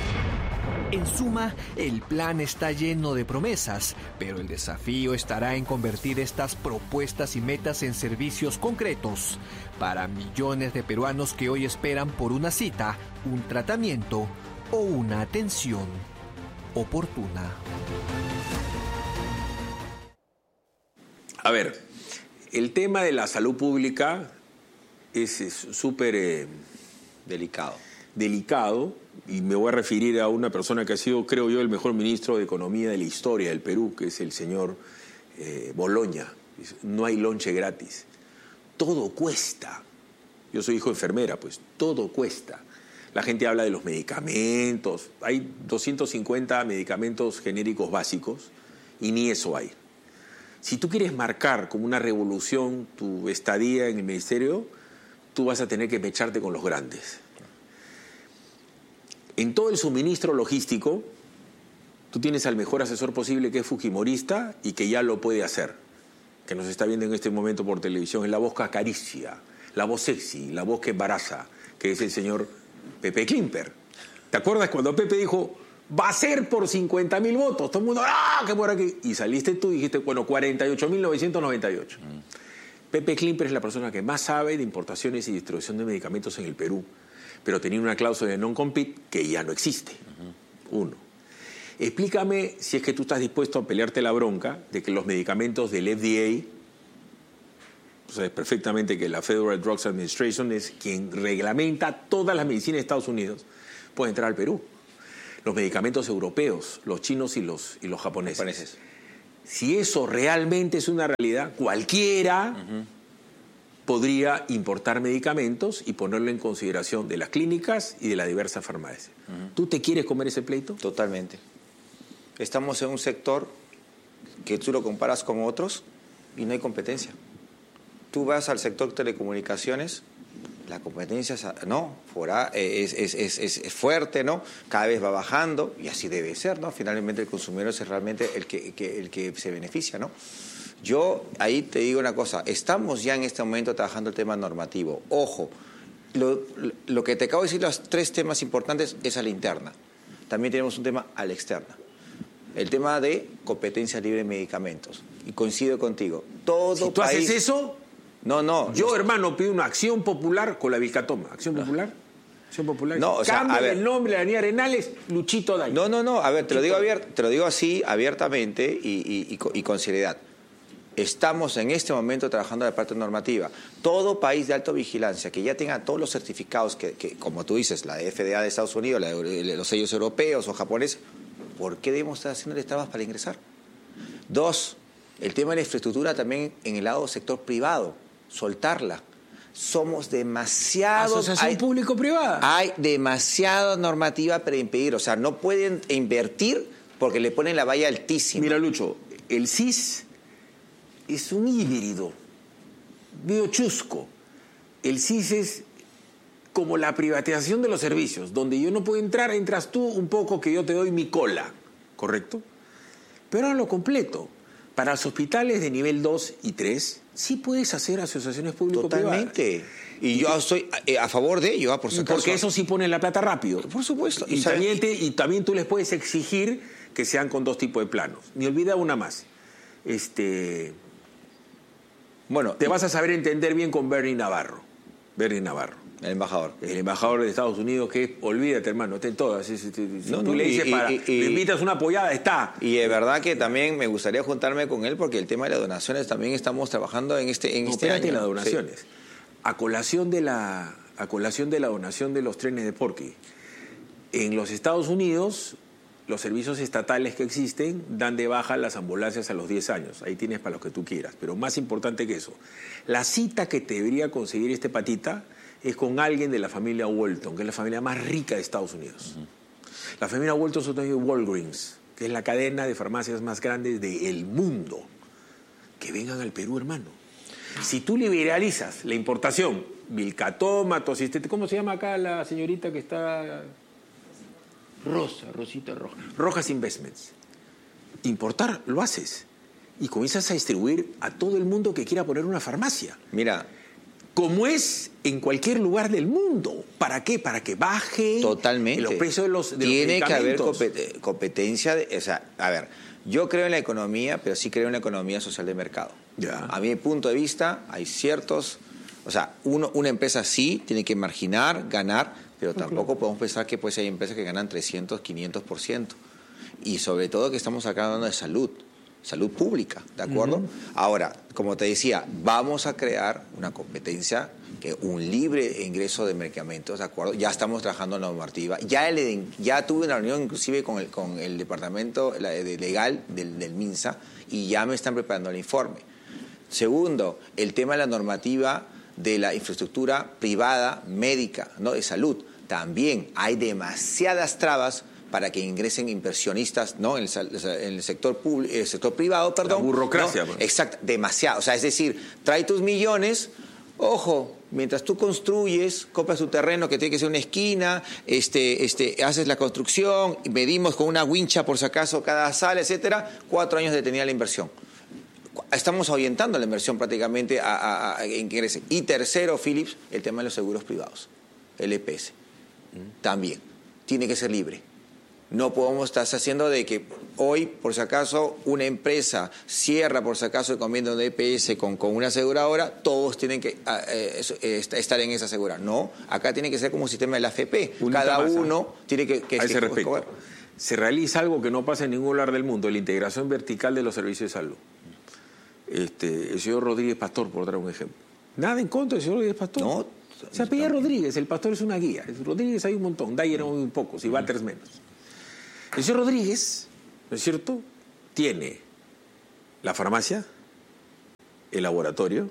En suma, el plan está lleno de promesas, pero el desafío estará en convertir estas propuestas y metas en servicios concretos para millones de peruanos que hoy esperan por una cita, un tratamiento o una atención oportuna. A ver, el tema de la salud pública es súper eh, delicado. delicado y me voy a referir a una persona que ha sido, creo yo, el mejor ministro de Economía de la historia del Perú, que es el señor eh, Boloña. No hay lonche gratis. Todo cuesta. Yo soy hijo de enfermera, pues todo cuesta. La gente habla de los medicamentos. Hay doscientos cincuenta medicamentos genéricos básicos y ni eso hay. Si tú quieres marcar como una revolución tu estadía en el ministerio, tú vas a tener que mecharte con los grandes. En todo el suministro logístico, tú tienes al mejor asesor posible, que es fujimorista y que ya lo puede hacer, que nos está viendo en este momento por televisión. Es la voz que acaricia, la voz sexy, la voz que embaraza, que es el señor Pepe Klimper. ¿Te acuerdas cuando Pepe dijo, va a ser por cincuenta mil votos? Todo el mundo, ¡ah, qué por aquí! Y saliste tú y dijiste, bueno, cuarenta y ocho mil novecientos noventa y ocho. Mm. Pepe Klimper es la persona que más sabe de importaciones y distribución de medicamentos en el Perú, pero tenía una cláusula de non-compete que ya no existe. Uh-huh. Uno. Explícame si es que tú estás dispuesto a pelearte la bronca de que los medicamentos del F D A, sabes perfectamente que la Federal Drugs Administration es quien reglamenta todas las medicinas de Estados Unidos, pueden entrar al Perú. los medicamentos europeos, los chinos y los, y los japoneses. japoneses. Si eso realmente es una realidad, cualquiera uh-huh. podría importar medicamentos y ponerlo en consideración de las clínicas y de las diversas farmacias. Uh-huh. ¿Tú te quieres comer ese pleito? Totalmente. Estamos en un sector que tú lo comparas con otros y no hay competencia. Tú vas al sector telecomunicaciones, la competencia es, no, fuera, es, es, es, es fuerte, ¿no? Cada vez va bajando y así debe ser, ¿no? Finalmente el consumidor es realmente el que, que, el que se beneficia, ¿no? Yo ahí te digo una cosa, estamos ya en este momento trabajando el tema normativo. Ojo, lo, lo que te acabo de decir, los tres temas importantes es a la interna. También tenemos un tema a la externa. El tema de competencia libre de medicamentos. Y coincido contigo. Todo si tú país... haces eso... No, no. Yo, no... hermano, pido una acción popular con la Vilcatoma. ¿Acción no. popular? Acción popular. No, o sea, Cambia a ver, el nombre de la Avenida Arenales, Luchito Day. No, no, no. A ver, te lo digo, abier... te lo digo así, abiertamente y, y, y, y con seriedad. Estamos en este momento trabajando en la parte normativa. Todo país de alta vigilancia que ya tenga todos los certificados, que, que como tú dices, la F D A de Estados Unidos, la de los sellos europeos o japoneses, ¿por qué debemos estar haciéndole trabas para ingresar? Dos, el tema de la infraestructura también en el lado del sector privado, soltarla. Somos demasiado... Asociación público-privada. Hay demasiada normativa para impedir, o sea, no pueden invertir porque le ponen la valla altísima. Mira, Lucho, el C I S es un híbrido, medio chusco. El C I S es como la privatización de los servicios, donde yo no puedo entrar, entras tú un poco que yo te doy mi cola, ¿correcto? Pero ahora lo completo. Para los hospitales de nivel dos y tres, sí puedes hacer asociaciones público-privadas. Totalmente. Y yo estoy a favor de ello, por supuesto. Porque eso sí pone la plata rápido. Por supuesto. Y, también te, y también tú les puedes exigir que sean con dos tipos de planos. Ni olvida una más. Este... Bueno, te vas a saber entender bien con Bernie Navarro. Bernie Navarro. El embajador. El embajador de Estados Unidos, que olvídate, hermano, está en todas. Si, si, si no, tú no, le dices y, para, y, y, le invitas una apoyada, está. Y de verdad que también me gustaría juntarme con él porque el tema de las donaciones también estamos trabajando en este, en no, este espérate año. las donaciones. Sí. A colación de la, a colación de la donación de los trenes de Porky. En los Estados Unidos, los servicios estatales que existen dan de baja las ambulancias a los diez años. Ahí tienes para lo que tú quieras. Pero más importante que eso, la cita que te debería conseguir este patita es con alguien de la familia Walton, que es la familia más rica de Estados Unidos. Uh-huh. La familia Walton son de Walgreens, que es la cadena de farmacias más grande del mundo. Que vengan al Perú, hermano. Si tú liberalizas la importación, Vilcatoma, Tosistete, ¿cómo se llama acá la señorita que está? Rosa, Rosita Roja. Rojas Investments. Importar, lo haces. Y comienzas a distribuir a todo el mundo que quiera poner una farmacia. Mira, como es en cualquier lugar del mundo. ¿Para qué? Para que baje totalmente los precios de los, de Tiene los medicamentos. que haber competencia. De, o sea, a ver, yo creo en la economía, pero sí creo en la economía social de mercado. Ya. A mi punto de vista, hay ciertos... O sea, uno, una empresa sí tiene que marginar, ganar, pero tampoco claro. podemos pensar que pues, hay empresas que ganan trescientos, quinientos por ciento. Y sobre todo que estamos acá hablando de salud. Salud pública, ¿de acuerdo? Uh-huh. Ahora, como te decía, vamos a crear una competencia, que un libre ingreso de medicamentos, ¿de acuerdo? Ya estamos trabajando en la normativa. Ya, el, ya tuve una reunión inclusive con el, con el departamento legal del, del MINSA y ya me están preparando el informe. Segundo, el tema de la normativa de la infraestructura privada médica, ¿no? De salud. También hay demasiadas trabas para que ingresen inversionistas, ¿no? En el, en el sector público, el sector privado, perdón. La burocracia. ¿no? Exacto, demasiado. O sea, es decir, trae tus millones, ojo, mientras tú construyes, compras tu terreno que tiene que ser una esquina, este, este, haces la construcción, medimos con una wincha por si acaso cada sala, etcétera, cuatro años detenida la inversión. Estamos ahuyentando la inversión prácticamente a, a, a ingrese. Y tercero, Philips, el tema de los seguros privados, el E P S. Mm. También, tiene que ser libre. No podemos estar haciendo de que hoy, por si acaso, una empresa cierra, por si acaso, el convenio de E P S con, con una aseguradora, todos tienen que eh, eh, estar en esa aseguradora. No, acá tiene que ser como un sistema de la A F P. Unita Cada masa. uno tiene que... que a ese respecto, se realiza algo que no pasa en ningún lugar del mundo, la integración vertical de los servicios de salud. Este, el señor Rodríguez Pastor, por dar un ejemplo. Nada en contra del señor Rodríguez Pastor. No. Se apellida Rodríguez, el Pastor es una guía. Rodríguez hay un montón, Dyer hay muy pocos y Walters menos. El señor Rodríguez, ¿no es cierto?, tiene la farmacia, el laboratorio,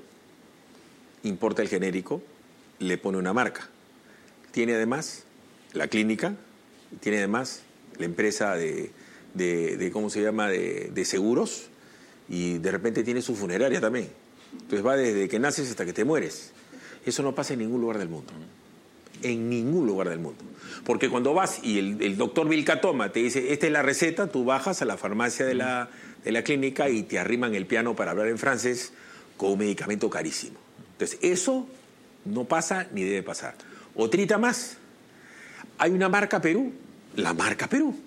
importa el genérico, le pone una marca. Tiene además la clínica, tiene además la empresa de, de, de ¿cómo se llama?, de, de seguros, y de repente tiene su funeraria también. Entonces va desde que naces hasta que te mueres. Eso no pasa en ningún lugar del mundo. En ningún lugar del mundo. Porque cuando vas y el, el doctor Vilcatoma te dice, esta es la receta, tú bajas a la farmacia de la, de la clínica y te arriman el piano para hablar en francés con un medicamento carísimo. Entonces, eso no pasa ni debe pasar. Otrita más. Hay una marca Perú, la marca Perú.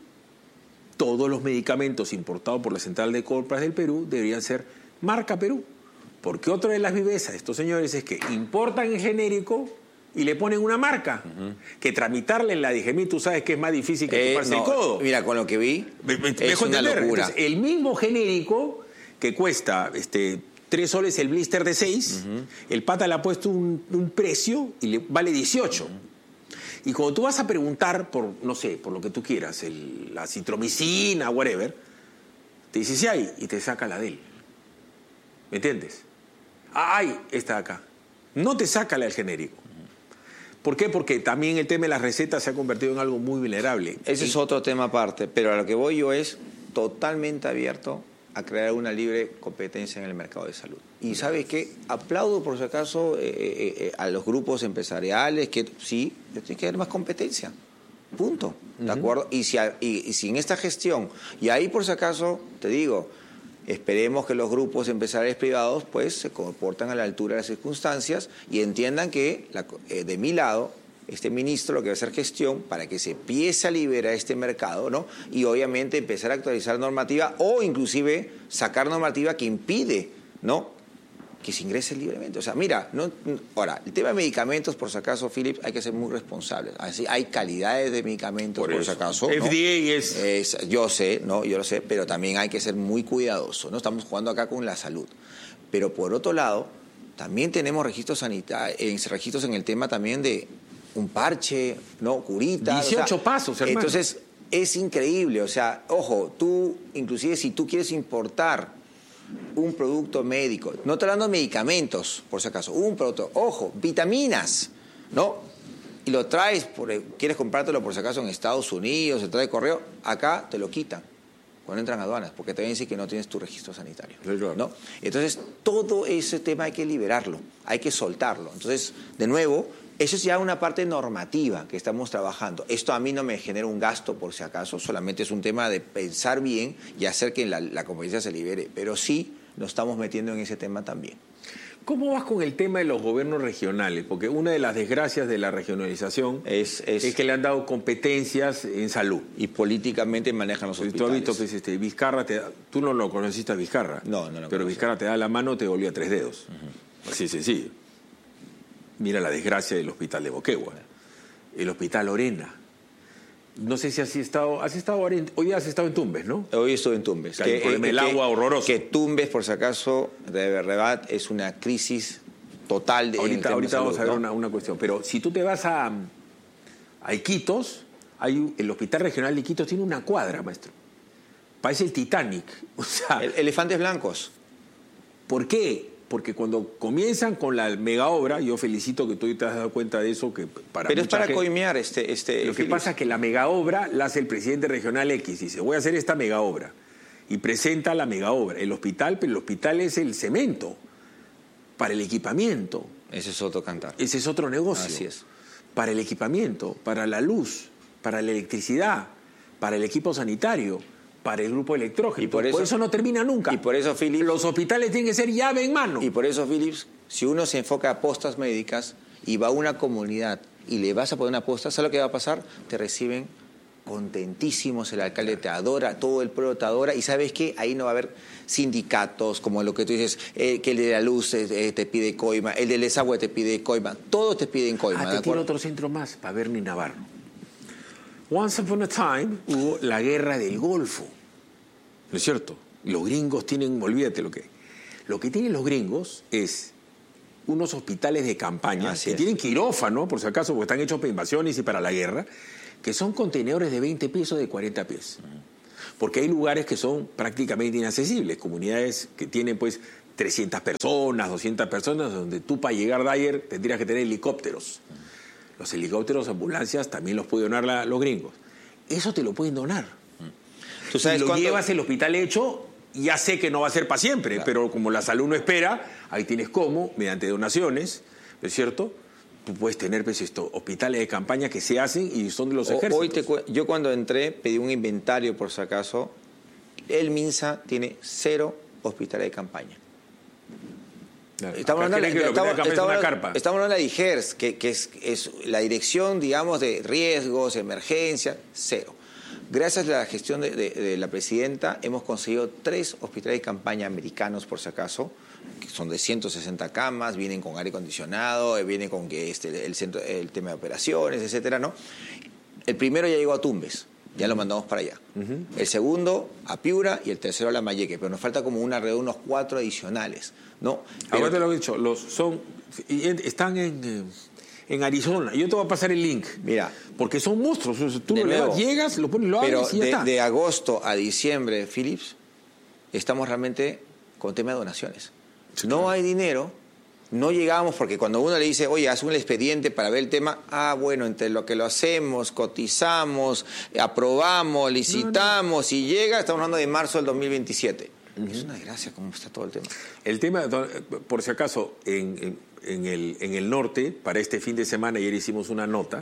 Todos los medicamentos importados por la Central de Compras del Perú deberían ser marca Perú. Porque otra de las vivezas de estos señores es que importan el genérico y le ponen una marca. Uh-huh. Que tramitarle en la D G M I, tú sabes que es más difícil que eh, chuparse no, el codo. Mira, con lo que vi, me, me, es una entender. locura. Entonces, el mismo genérico que cuesta este, tres soles el blister de seis, uh-huh. el pata le ha puesto un, un precio y le vale dieciocho. Uh-huh. Y cuando tú vas a preguntar por, no sé, por lo que tú quieras, el, la citromicina, whatever, te dice si hay y te saca la de él. ¿Me entiendes? Ah, hay esta de acá. No te saca la del genérico. ¿Por qué? Porque también el tema de las recetas se ha convertido en algo muy vulnerable. Ese y... es otro tema aparte, pero a lo que voy yo es totalmente abierto a crear una libre competencia en el mercado de salud. Y ¿sabes qué? Aplaudo, por si acaso, eh, eh, a los grupos empresariales que sí, tiene que haber más competencia. Punto. ¿De uh-huh. acuerdo? Y si, y, y si en esta gestión, y ahí por si acaso, te digo, esperemos que los grupos empresariales privados pues se comportan a la altura de las circunstancias y entiendan que la, eh, de mi lado este ministro lo que va a hacer gestión para que se empiece a liberar este mercado, ¿no? Y obviamente empezar a actualizar normativa o inclusive sacar normativa que impide, ¿no?, que se ingrese libremente. O sea, mira, no, ahora, el tema de medicamentos, por si acaso, Philip, hay que ser muy responsables. Así, hay calidades de medicamentos, por, por si acaso. F D A ¿no? es... es... Yo sé, ¿no? Yo lo sé, pero también hay que ser muy cuidadosos, ¿no? Estamos jugando acá con la salud. Pero por otro lado, también tenemos registros sanitarios, registros en el tema también de un parche, ¿no? Curita. dieciocho o sea, pasos, hermano. Entonces, es increíble. O sea, ojo, tú, inclusive si tú quieres importar un producto médico, no estoy hablando de medicamentos, por si acaso, un producto, ojo, vitaminas, ¿no? Y lo traes, por, quieres comprártelo por si acaso en Estados Unidos, se trae correo, acá te lo quitan cuando entran a aduanas, porque te dicen que no tienes tu registro sanitario, ¿no? Entonces, todo ese tema hay que liberarlo, hay que soltarlo. Entonces, de nuevo, eso es ya una parte normativa que estamos trabajando. Esto a mí no me genera un gasto, por si acaso, solamente es un tema de pensar bien y hacer que la, la competencia se libere. Pero sí nos estamos metiendo en ese tema también. ¿Cómo vas con el tema de los gobiernos regionales? Porque una de las desgracias de la regionalización es, es, es que le han dado competencias en salud. Y políticamente manejan los hospitales. Tú has visto que este, Vizcarra, te da, tú no lo conociste a Vizcarra. No, no lo Pero Vizcarra te da la mano, te volvió a tres dedos. Uh-huh. Así de sencillo. Mira la desgracia del hospital de Moquegua, el hospital Lorena. No sé si has estado, has estado hoy has estado en Tumbes, ¿no? Hoy estoy en Tumbes. Que, que, el, el agua horroroso. Que Tumbes, por si acaso, de verdad es una crisis total de ahorita, ahorita salud, vamos a ver ¿no? una, una cuestión. Pero si tú te vas a, a Iquitos, hay, el hospital regional de Iquitos tiene una cuadra, maestro. Parece el Titanic. O sea, el, elefantes blancos. ¿Por qué? Porque cuando comienzan con la mega obra, yo felicito que tú te has dado cuenta de eso, que para pero es para gente, coimear este... este lo que Philip. pasa es que la mega obra la hace el presidente regional X, dice, voy a hacer esta mega obra, y presenta la mega obra. El hospital, pero el hospital es el cemento para el equipamiento. Ese es otro cantar. Ese es otro negocio. Así es. Para el equipamiento, para la luz, para la electricidad, para el equipo sanitario, para el grupo electrógeno. Y por eso, por eso no termina nunca. Y por eso, Philip, los hospitales tienen que ser llave en mano. Y por eso, Philips, si uno se enfoca a postas médicas y va a una comunidad y le vas a poner una posta, ¿sabes lo que va a pasar? Te reciben contentísimos, el alcalde te adora, todo el pueblo te adora, y ¿sabes qué? Ahí no va a haber sindicatos, como lo que tú dices, eh, que el de la luz eh, te pide coima, el del desagüe te pide coima, todos te piden coima. Ah, te tiene otro centro más, para Bernie Navarro. Once upon a time hubo la guerra del Golfo, ¿no es cierto? Los gringos tienen, olvídate lo que... Lo que tienen los gringos es unos hospitales de campaña Así que es. tienen quirófano, por si acaso, porque están hechos para invasiones y para la guerra, que son contenedores de veinte pies o de cuarenta pies. Porque hay lugares que son prácticamente inaccesibles, comunidades que tienen pues trescientas personas, doscientas personas, donde tú para llegar de ayer tendrías que tener helicópteros. Los helicópteros, ambulancias, también los pueden donar la, los gringos. Eso te lo pueden donar. ¿Tú sabes si lo cuánto... llevas al hospital hecho, ya sé que no va a ser para siempre, claro. Pero como la salud no espera, ahí tienes cómo, mediante donaciones, ¿no es cierto? Tú puedes tener pues, esto, hospitales de campaña que se hacen y son de los ejércitos. Hoy te, yo cuando entré pedí un inventario por si acaso. El MINSA tiene cero hospitales de campaña. Claro. Estamos hablando, de, de, que estamos, estamos, estamos, una carpa. estamos hablando de la I G E R S, que, que es, es la dirección, digamos, de riesgos, emergencias, cero. Gracias a la gestión de, de, de la presidenta hemos conseguido tres hospitales de campaña americanos, por si acaso, que son de ciento sesenta camas, vienen con aire acondicionado, vienen con que este, el, centro, el tema de operaciones, etcétera, ¿no? El primero ya llegó a Tumbes, ya lo mandamos para allá. Uh-huh. El segundo a Piura y el tercero a Lambayeque, pero nos falta como una alrededor de unos cuatro adicionales, ¿no? Pero, ahora te lo he dicho, los son están en, en Arizona. Yo te voy a pasar el link. Mira, porque son monstruos. Tú lo nuevo, llegas, lo pones, lo pero abres y ya de, está. de agosto a diciembre, Philips, estamos realmente con tema de donaciones. Sí, no claro. hay dinero. No llegamos porque cuando uno le dice, oye, haz un expediente para ver el tema, ah, bueno, entre lo que lo hacemos, cotizamos, aprobamos, licitamos, no, no. y llega, estamos hablando de marzo del dos mil veintisiete. Uh-huh. Es una desgracia cómo está todo el tema. El tema, por si acaso, en, en, en, el, en el norte, para este fin de semana, ayer hicimos una nota,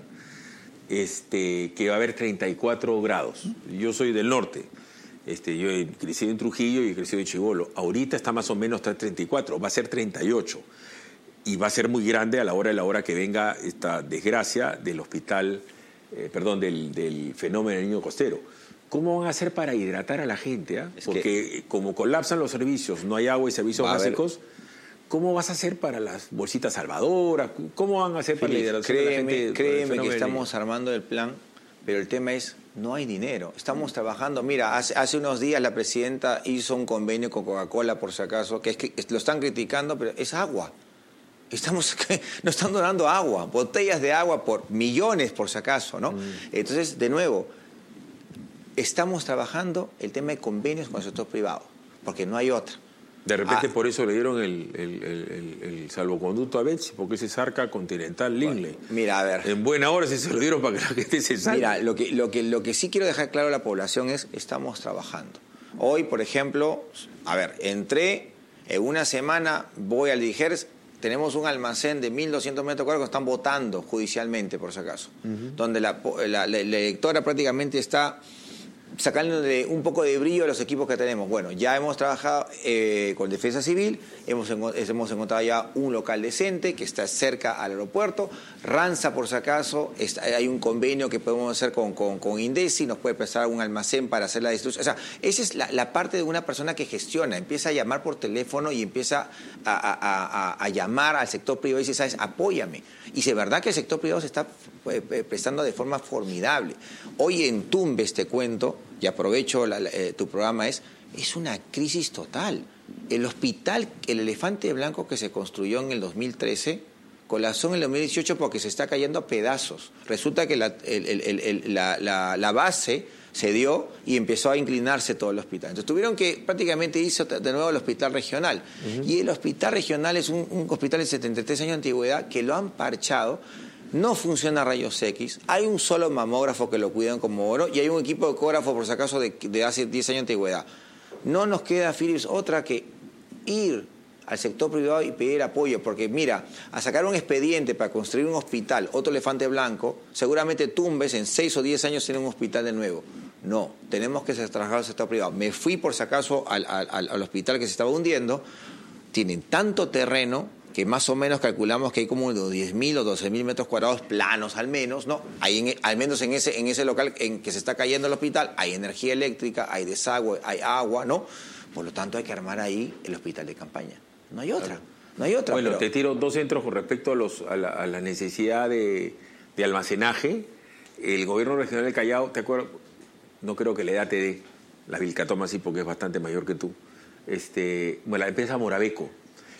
este, que va a haber treinta y cuatro grados. Yo soy del norte. Este, yo he crecido en Trujillo y he crecido en Chibolo. Ahorita está más o menos está treinta y cuatro, va a ser treinta y ocho. Y va a ser muy grande a la hora de la hora que venga esta desgracia del hospital, eh, perdón, del, del fenómeno del niño costero. ¿Cómo van a hacer para hidratar a la gente? ¿eh? Porque que como colapsan los servicios, no hay agua y servicios básicos, ¿cómo vas a hacer para las bolsitas salvadoras? ¿Cómo van a hacer para la hidratación créeme, de la gente? Créeme que estamos armando el plan, pero el tema es, no hay dinero. Estamos trabajando. Mira, hace, hace unos días la presidenta hizo un convenio con Coca-Cola, por si acaso, que es que lo están criticando, pero es agua. Estamos, nos están donando agua, botellas de agua por millones, por si acaso, ¿no? Mm. Entonces, de nuevo, estamos trabajando el tema de convenios con el sector privado, porque no hay otra. De repente ah, por eso le dieron el, el, el, el, el salvoconducto a Betsy, porque ese Zarca Continental Lingley. Bueno, mira, a ver. En buena hora sí se lo dieron para que la gente se salve. Mira, lo que, lo, que, lo que sí quiero dejar claro a la población es, estamos trabajando. Hoy, por ejemplo, a ver, entré, en una semana voy al I G E R S, tenemos un almacén de mil doscientos metros cuadrados que están votando judicialmente, por si acaso, uh-huh. donde la, la, la, la electora prácticamente está sacándole un poco de brillo a los equipos que tenemos. Bueno, ya hemos trabajado eh, con Defensa Civil, hemos, hemos encontrado ya un local decente que está cerca al aeropuerto. Ranza, por si acaso, está, hay un convenio que podemos hacer con, con, con Indesi, nos puede prestar un almacén para hacer la distribución. O sea, esa es la, la parte de una persona que gestiona, empieza a llamar por teléfono y empieza a, a, a, a llamar al sector privado y dice, ¿sabes? Apóyame. Y si es verdad que el sector privado se está prestando de forma formidable. Hoy en Tumbes, te cuento, y aprovecho la, la, eh, tu programa, es, es una crisis total. El hospital, el Elefante Blanco que se construyó en el dos mil trece, colapsó en el dos mil dieciocho porque se está cayendo a pedazos. Resulta que la, el, el, el, la, la, la base se dio y empezó a inclinarse todo el hospital. Entonces tuvieron que prácticamente irse de nuevo al hospital regional. Uh-huh. Y el hospital regional es un, un hospital de setenta y tres años de antigüedad que lo han parchado. No funciona rayos X, hay un solo mamógrafo que lo cuidan como oro y hay un equipo de ecógrafo, por si acaso, de, de hace diez años de antigüedad. No nos queda, Philips, otra que ir al sector privado y pedir apoyo, porque mira, a sacar un expediente para construir un hospital, otro Elefante Blanco, seguramente Tumbes en seis o diez años tiene un hospital de nuevo. No, tenemos que trabajar al sector privado. Me fui, por si acaso, al, al, al hospital que se estaba hundiendo, tienen tanto terreno que más o menos calculamos que hay como diez mil o doce mil metros cuadrados planos al menos, ¿no? Hay en, al menos en ese, en ese local en que se está cayendo el hospital, hay energía eléctrica, hay desagüe, hay agua, ¿no? Por lo tanto hay que armar ahí el hospital de campaña. No hay otra, no hay otra. Bueno, pero... te tiro dos centros con respecto a, los, a, la, a la necesidad de, de almacenaje. El gobierno regional del Callao, ¿te acuerdas? No creo que la edad te dé, la Vilcatoma sí, porque es bastante mayor que tú. Este, bueno, la empresa Morabeco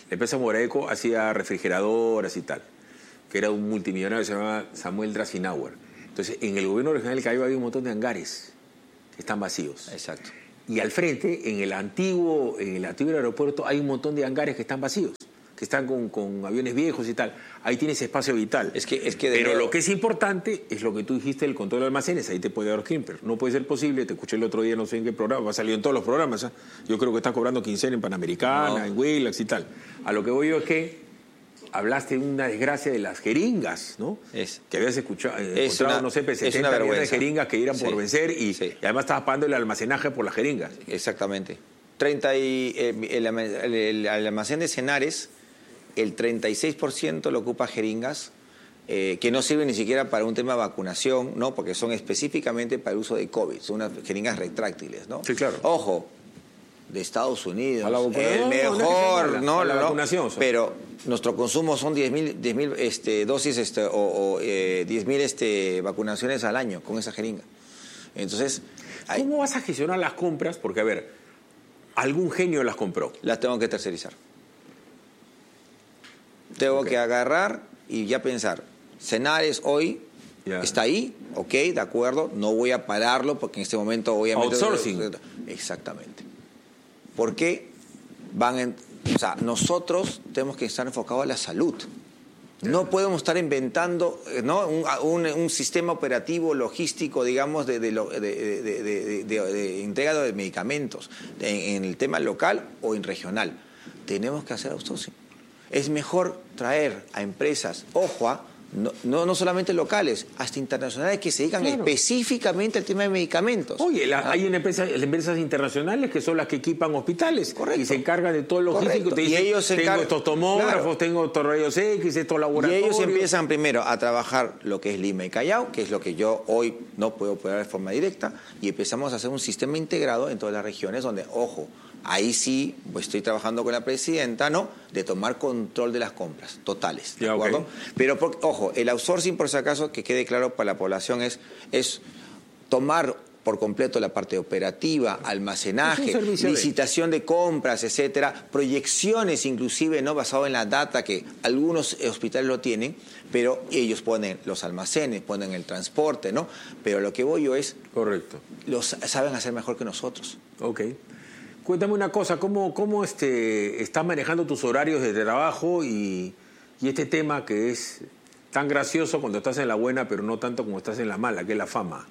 La empresa Moraeco hacía refrigeradoras y tal, que era un multimillonario que se llamaba Samuel Drazinauer. Entonces, en el gobierno regional del Callao había un montón de hangares que están vacíos. Exacto. Y al frente, en el antiguo, en el antiguo aeropuerto, hay un montón de hangares que están vacíos, que están con, con aviones viejos y tal. Ahí tienes espacio vital. Es que, es que Pero nuevo... lo que es importante es lo que tú dijiste, el control de almacenes. Ahí te puede dar Klimper. No puede ser posible, te escuché el otro día, no sé en qué programa, ha salido en todos los programas. ¿eh? Yo creo que están cobrando quincena en Panamericana, no. en Willax y tal. A lo que voy yo es que hablaste de una desgracia de las jeringas, ¿no? Es, que habías escuchado, eh, es una, no sé, setenta millones de jeringas que irán sí. por vencer y, sí. y además estabas pagando el almacenaje por las jeringas. Exactamente. treinta y, eh, el, el, el, el almacén de Cenares, el treinta y seis por ciento lo ocupa jeringas, eh, que no sirven ni siquiera para un tema de vacunación, ¿no? Porque son específicamente para el uso de COVID, son unas jeringas retráctiles, ¿no? Sí, claro. Ojo, de Estados Unidos, la el no, mejor, no, no, la no, vacunación, pero nuestro consumo son diez mil este, dosis este, o, o eh, diez mil este, vacunaciones al año con esa jeringa. Entonces, hay... ¿cómo vas a gestionar las compras? Porque, a ver, algún genio las compró. Las tengo que tercerizar. Tengo okay. que agarrar y ya pensar, Cenares hoy yeah. está ahí, ok, de acuerdo, no voy a pararlo porque en este momento obviamente... Outsourcing. Exactamente. ¿Por qué van en, o sea, nosotros tenemos que estar enfocados a la salud. No podemos estar inventando, ¿no? un, un, un sistema operativo logístico, digamos, de, de, de, de, de, de, de, de entrega de medicamentos de, en el tema local o en regional. Tenemos que hacer outsourcing. Es mejor traer a empresas, ojo, a No, no, no solamente locales, hasta internacionales que se dedican claro. específicamente al tema de medicamentos. Oye, la, ¿Ah? hay una empresa, empresas internacionales que son las que equipan hospitales. Correcto. Y se encargan de todo el logístico. Te dicen, y ellos se tengo encargan, estos tomógrafos, claro. tengo estos rayos X, estos laboratorios. Y ellos empiezan primero a trabajar lo que es Lima y Callao, que es lo que yo hoy no puedo operar de forma directa, y empezamos a hacer un sistema integrado en todas las regiones donde, ojo, ahí sí pues estoy trabajando con la presidenta, ¿no? De tomar control de las compras totales, ¿de ya, acuerdo? Okay. Pero, por, ojo, el outsourcing, por si acaso, que quede claro para la población, es, es tomar por completo la parte operativa, almacenaje, licitación de... de compras, etcétera, proyecciones inclusive, ¿no? Basado en la data que algunos hospitales lo tienen, pero ellos ponen los almacenes, ponen el transporte, ¿no? Pero lo que voy yo es... Correcto. Los saben hacer mejor que nosotros. Ok. Cuéntame una cosa, ¿cómo, cómo este, estás manejando tus horarios de trabajo y, y este tema que es tan gracioso cuando estás en la buena, pero no tanto como estás en la mala, que es la fama?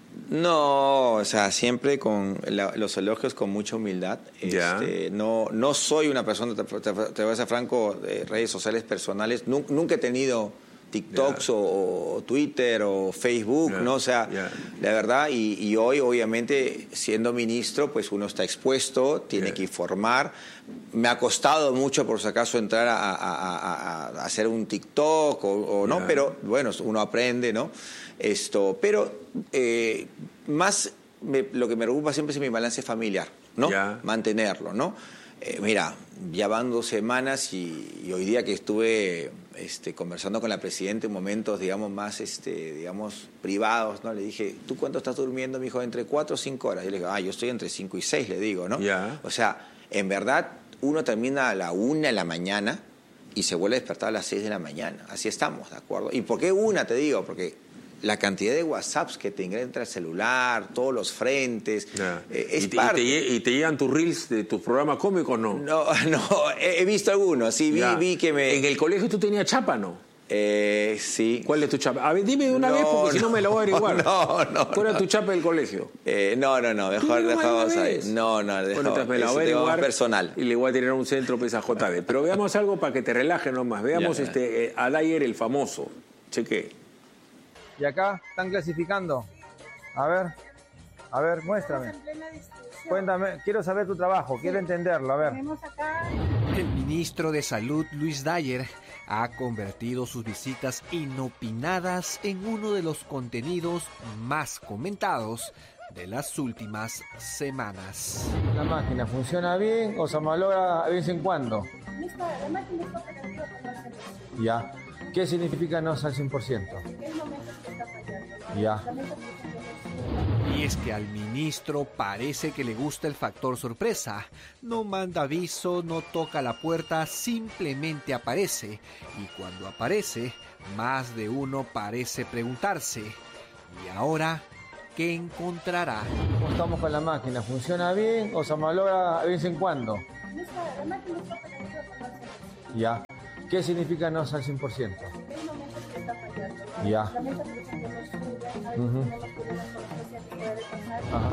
No, o sea, siempre con la, los elogios con mucha humildad. Este, no, no soy una persona, te, te, te voy a ser franco, de redes sociales personales. Nunca, nunca he tenido TikToks yeah. o, o Twitter o Facebook, yeah. ¿no? O sea, yeah. la verdad, y, y hoy obviamente siendo ministro, pues uno está expuesto, tiene yeah. que informar. Me ha costado mucho, por si acaso, entrar a, a, a, a hacer un TikTok o, o no, yeah. pero bueno, uno aprende, ¿no? Esto, pero eh, más me, lo que me preocupa siempre es mi balance familiar, ¿no? Yeah. Mantenerlo, ¿no? Eh, mira, ya van dos semanas y, y hoy día que estuve este, conversando con la presidenta en momentos, digamos, más, este, digamos, privados, ¿no? Le dije, ¿tú cuánto estás durmiendo? Me dijo, entre cuatro o cinco horas. Yo le digo, ah, yo estoy entre cinco y seis, le digo, ¿no? Yeah. O sea, en verdad, uno termina a la una de la mañana y se vuelve a despertar a las seis de la mañana. Así estamos, ¿de acuerdo? ¿Y por qué una, te digo? Porque la cantidad de WhatsApps que te ingresan al celular, todos los frentes, yeah. eh, es ¿Y te, parte. Y te, ¿Y te llegan tus reels de tus programas cómicos, no? No, no, he, he visto algunos, sí, vi, yeah. vi que me... ¿En el colegio tú tenías chapa, no? Eh, sí. ¿Cuál es tu chapa? A ver, dime de una no, vez porque no, si no me la voy a averiguar. No, no. ¿Cuál no. era tu chapa del colegio? Eh, no, no, no, mejor dejamos ahí. No, no, dejamos. Bueno, entonces me la voy a averiguar personal. Y le voy a tirar un centro pesa J B. Pero veamos algo para que te relajes nomás. Veamos yeah. este eh, a Dyer el famoso. Cheque. Y acá están clasificando. A ver, a ver, muéstrame. Cuéntame, quiero saber tu trabajo, quiero entenderlo, a ver. El ministro de Salud, Luis Dyer, ha convertido sus visitas inopinadas en uno de los contenidos más comentados de las últimas semanas. ¿La máquina funciona bien o se malogra de vez en cuando? La máquina está operativa con al cien por ciento. Ya. ¿Qué significa no es al cien por ciento? En el momento que está fallando. Ya. Y es que al ministro parece que le gusta el factor sorpresa. No manda aviso, no toca la puerta, simplemente aparece. Y cuando aparece, más de uno parece preguntarse: ¿y ahora qué encontrará? ¿Cómo estamos con la máquina? ¿Funciona bien o se malogra de vez en cuando? La máquina está operativa con el servicio. Ya. ¿Qué significa no al cien por ciento? Hay momentos que está fallando. Ya. La mesa, por ejemplo, no sube, a veces Ujú. tenemos problemas con la presión que puede pasar. Ajá.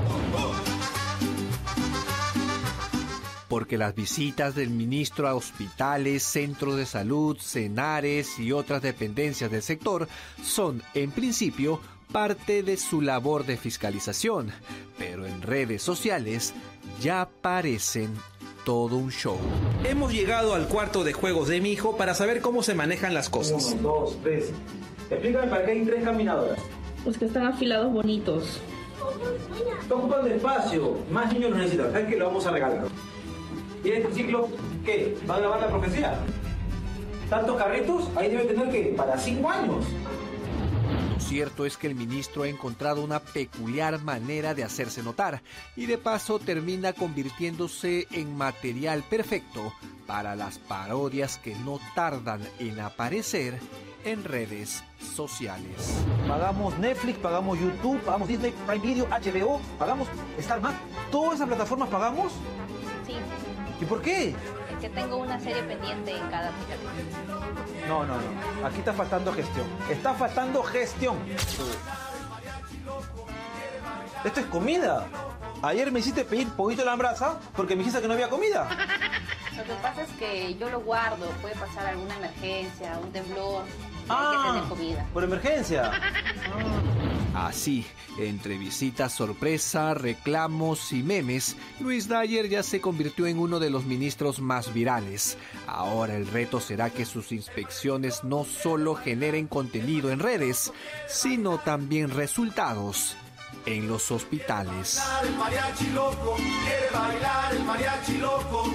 Porque las visitas del ministro a hospitales, centros de salud, cenares y otras dependencias del sector son, en principio, parte de su labor de fiscalización, pero en redes sociales ya parecen todo un show. Hemos llegado al cuarto de juegos de mi hijo para saber cómo se manejan las cosas. Uno, dos, tres. Explícame para qué hay tres caminadoras. Los que están afilados bonitos. Está ocupando espacio. Más niños lo necesitan. ¿Sabes qué? Lo vamos a regalar. ¿Y en este ciclo qué? ¿Va a grabar la profecía? ¿Tantos carritos? Ahí debe tener que para cinco años. Lo cierto es que el ministro ha encontrado una peculiar manera de hacerse notar y de paso termina convirtiéndose en material perfecto para las parodias que no tardan en aparecer en redes sociales. Pagamos Netflix, pagamos YouTube, pagamos Disney, Prime Video, H B O, pagamos Star Max. ¿Todas esas plataformas pagamos? Sí, ¿Y por qué? es que tengo una serie pendiente en cada aplicación. No, no, no. Aquí está faltando gestión. Está faltando gestión. Esto es comida. Ayer me hiciste pedir poquito a la brasa porque me dijiste que no había comida. Lo que pasa es que yo lo guardo, puede pasar alguna emergencia, un temblor, Ah, hay que tener comida. por emergencia. Así, entre visitas sorpresa, reclamos y memes, Luis Dyer ya se convirtió en uno de los ministros más virales. Ahora el reto será que sus inspecciones no solo generen contenido en redes, sino también resultados en los hospitales. El mariachi loco, quiere bailar el mariachi loco.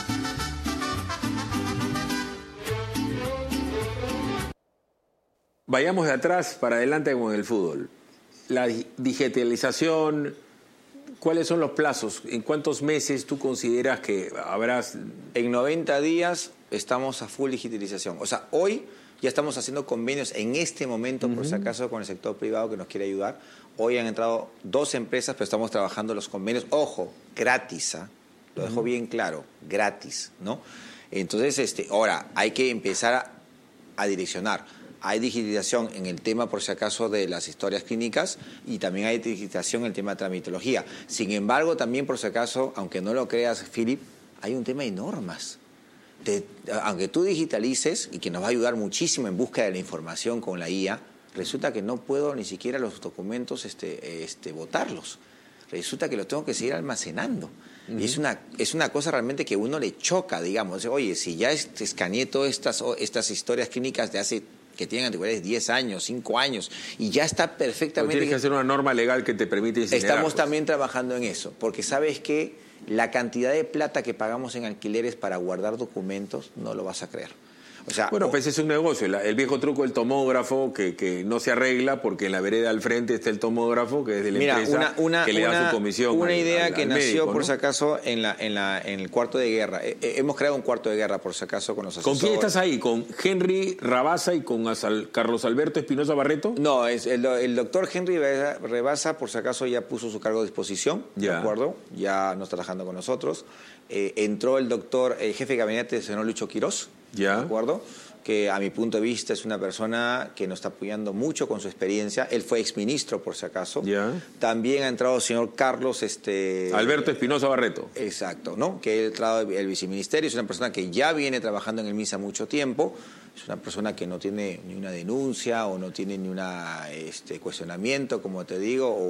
Vayamos de atrás para adelante con el fútbol. La di- digitalización, ¿cuáles son los plazos? ¿En cuántos meses tú consideras que habrás...? En noventa días estamos a full digitalización. O sea, hoy ya estamos haciendo convenios en este momento, por si acaso, con el sector privado que nos quiere ayudar. Hoy han entrado dos empresas, pero estamos trabajando los convenios. Ojo, gratis, ¿ah? Lo dejo bien claro, gratis, ¿no? Entonces, este, ahora, hay que empezar a, a direccionar. Hay digitalización en el tema, por si acaso, de las historias clínicas y también hay digitalización en el tema de tramitología. Sin embargo, también, por si acaso, aunque no lo creas, Philip, hay un tema de normas. De, aunque tú digitalices, y que nos va a ayudar muchísimo en búsqueda de la información con la I A, resulta que no puedo ni siquiera los documentos este, este, botarlos. Resulta que los tengo que seguir almacenando. Uh-huh. Y es una, es una cosa realmente que a uno le choca, digamos. Oye, si ya este, escaneé todas estas, estas historias clínicas de hace... que tienen antigüedades diez años, cinco años, y ya está perfectamente... Pero tienes que hacer una norma legal que te permite incinerar. Estamos pues. también trabajando en eso, porque sabes que la cantidad de plata que pagamos en alquileres para guardar documentos, no lo vas a creer. O sea, bueno, o... pues ese es un negocio. El, el viejo truco del tomógrafo que, que no se arregla porque en la vereda al frente está el tomógrafo, que es de la Mira, empresa una, una, que le una, da su comisión. Una al, idea al, que al nació, médico, por ¿no? si acaso, en, la, en, la, en el cuarto de guerra. Eh, eh, hemos creado un cuarto de guerra, por si acaso, con los asesores. ¿Con quién estás ahí? ¿Con Henry Rabasa y con Asal, Carlos Alberto Espinosa Barreto? No, es el, el doctor Henry Rabasa, por si acaso, ya puso su cargo a disposición, ya. ¿de acuerdo? Ya no está trabajando con nosotros. Eh, entró el doctor, el jefe de gabinete del señor Lucho Quirós, ya. ¿de acuerdo? Que a mi punto de vista es una persona que nos está apoyando mucho con su experiencia. Él fue exministro, por si acaso. Ya. También ha entrado el señor Carlos... este Alberto Espinosa Barreto. Exacto, ¿no? Que ha entrado el viceministerio. Es una persona que ya viene trabajando en el MISA mucho tiempo. Es una persona que no tiene ni una denuncia o no tiene ni un este, cuestionamiento, como te digo, o,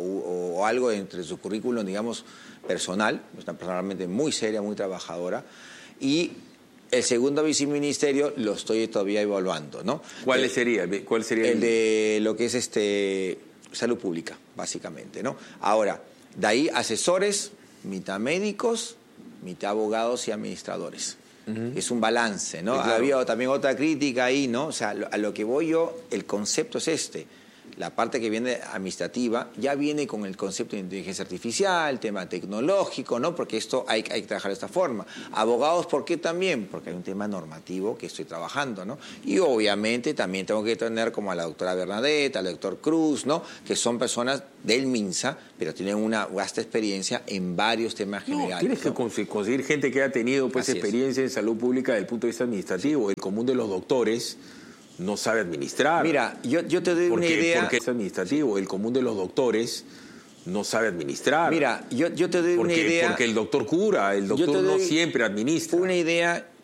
o, o algo entre su currículum, digamos, personal. Es una persona realmente muy seria, muy trabajadora. Y... el segundo viceministerio lo estoy todavía evaluando, ¿no? ¿Cuál el, sería? ¿Cuál sería? El de lo que es este salud pública, básicamente, ¿no? Ahora, de ahí asesores, mitad médicos, mitad abogados y administradores. Uh-huh. Es un balance, ¿no? Sí, claro. Había también otra crítica ahí, ¿no? O sea, a lo que voy yo, el concepto es este. la parte que viene administrativa ya viene con el concepto de inteligencia artificial, tema tecnológico, ¿no? Porque esto hay, hay que trabajar de esta forma. Abogados, ¿por qué también? Porque hay un tema normativo que estoy trabajando, ¿no? Y obviamente también tengo que tener como a la doctora Bernadette, al doctor Cruz, ¿no? Que son personas del MINSA, pero tienen una vasta experiencia en varios temas no, generales. Tienes ¿no? que conseguir gente que ha tenido pues, experiencia en salud pública desde el punto de vista administrativo. El común de los doctores no sabe administrar. Mira, yo, yo te doy porque, una idea... Porque es administrativo. El común de los doctores no sabe administrar. Mira, yo, yo te doy porque, una idea... Porque el doctor cura, el doctor no siempre administra. Una idea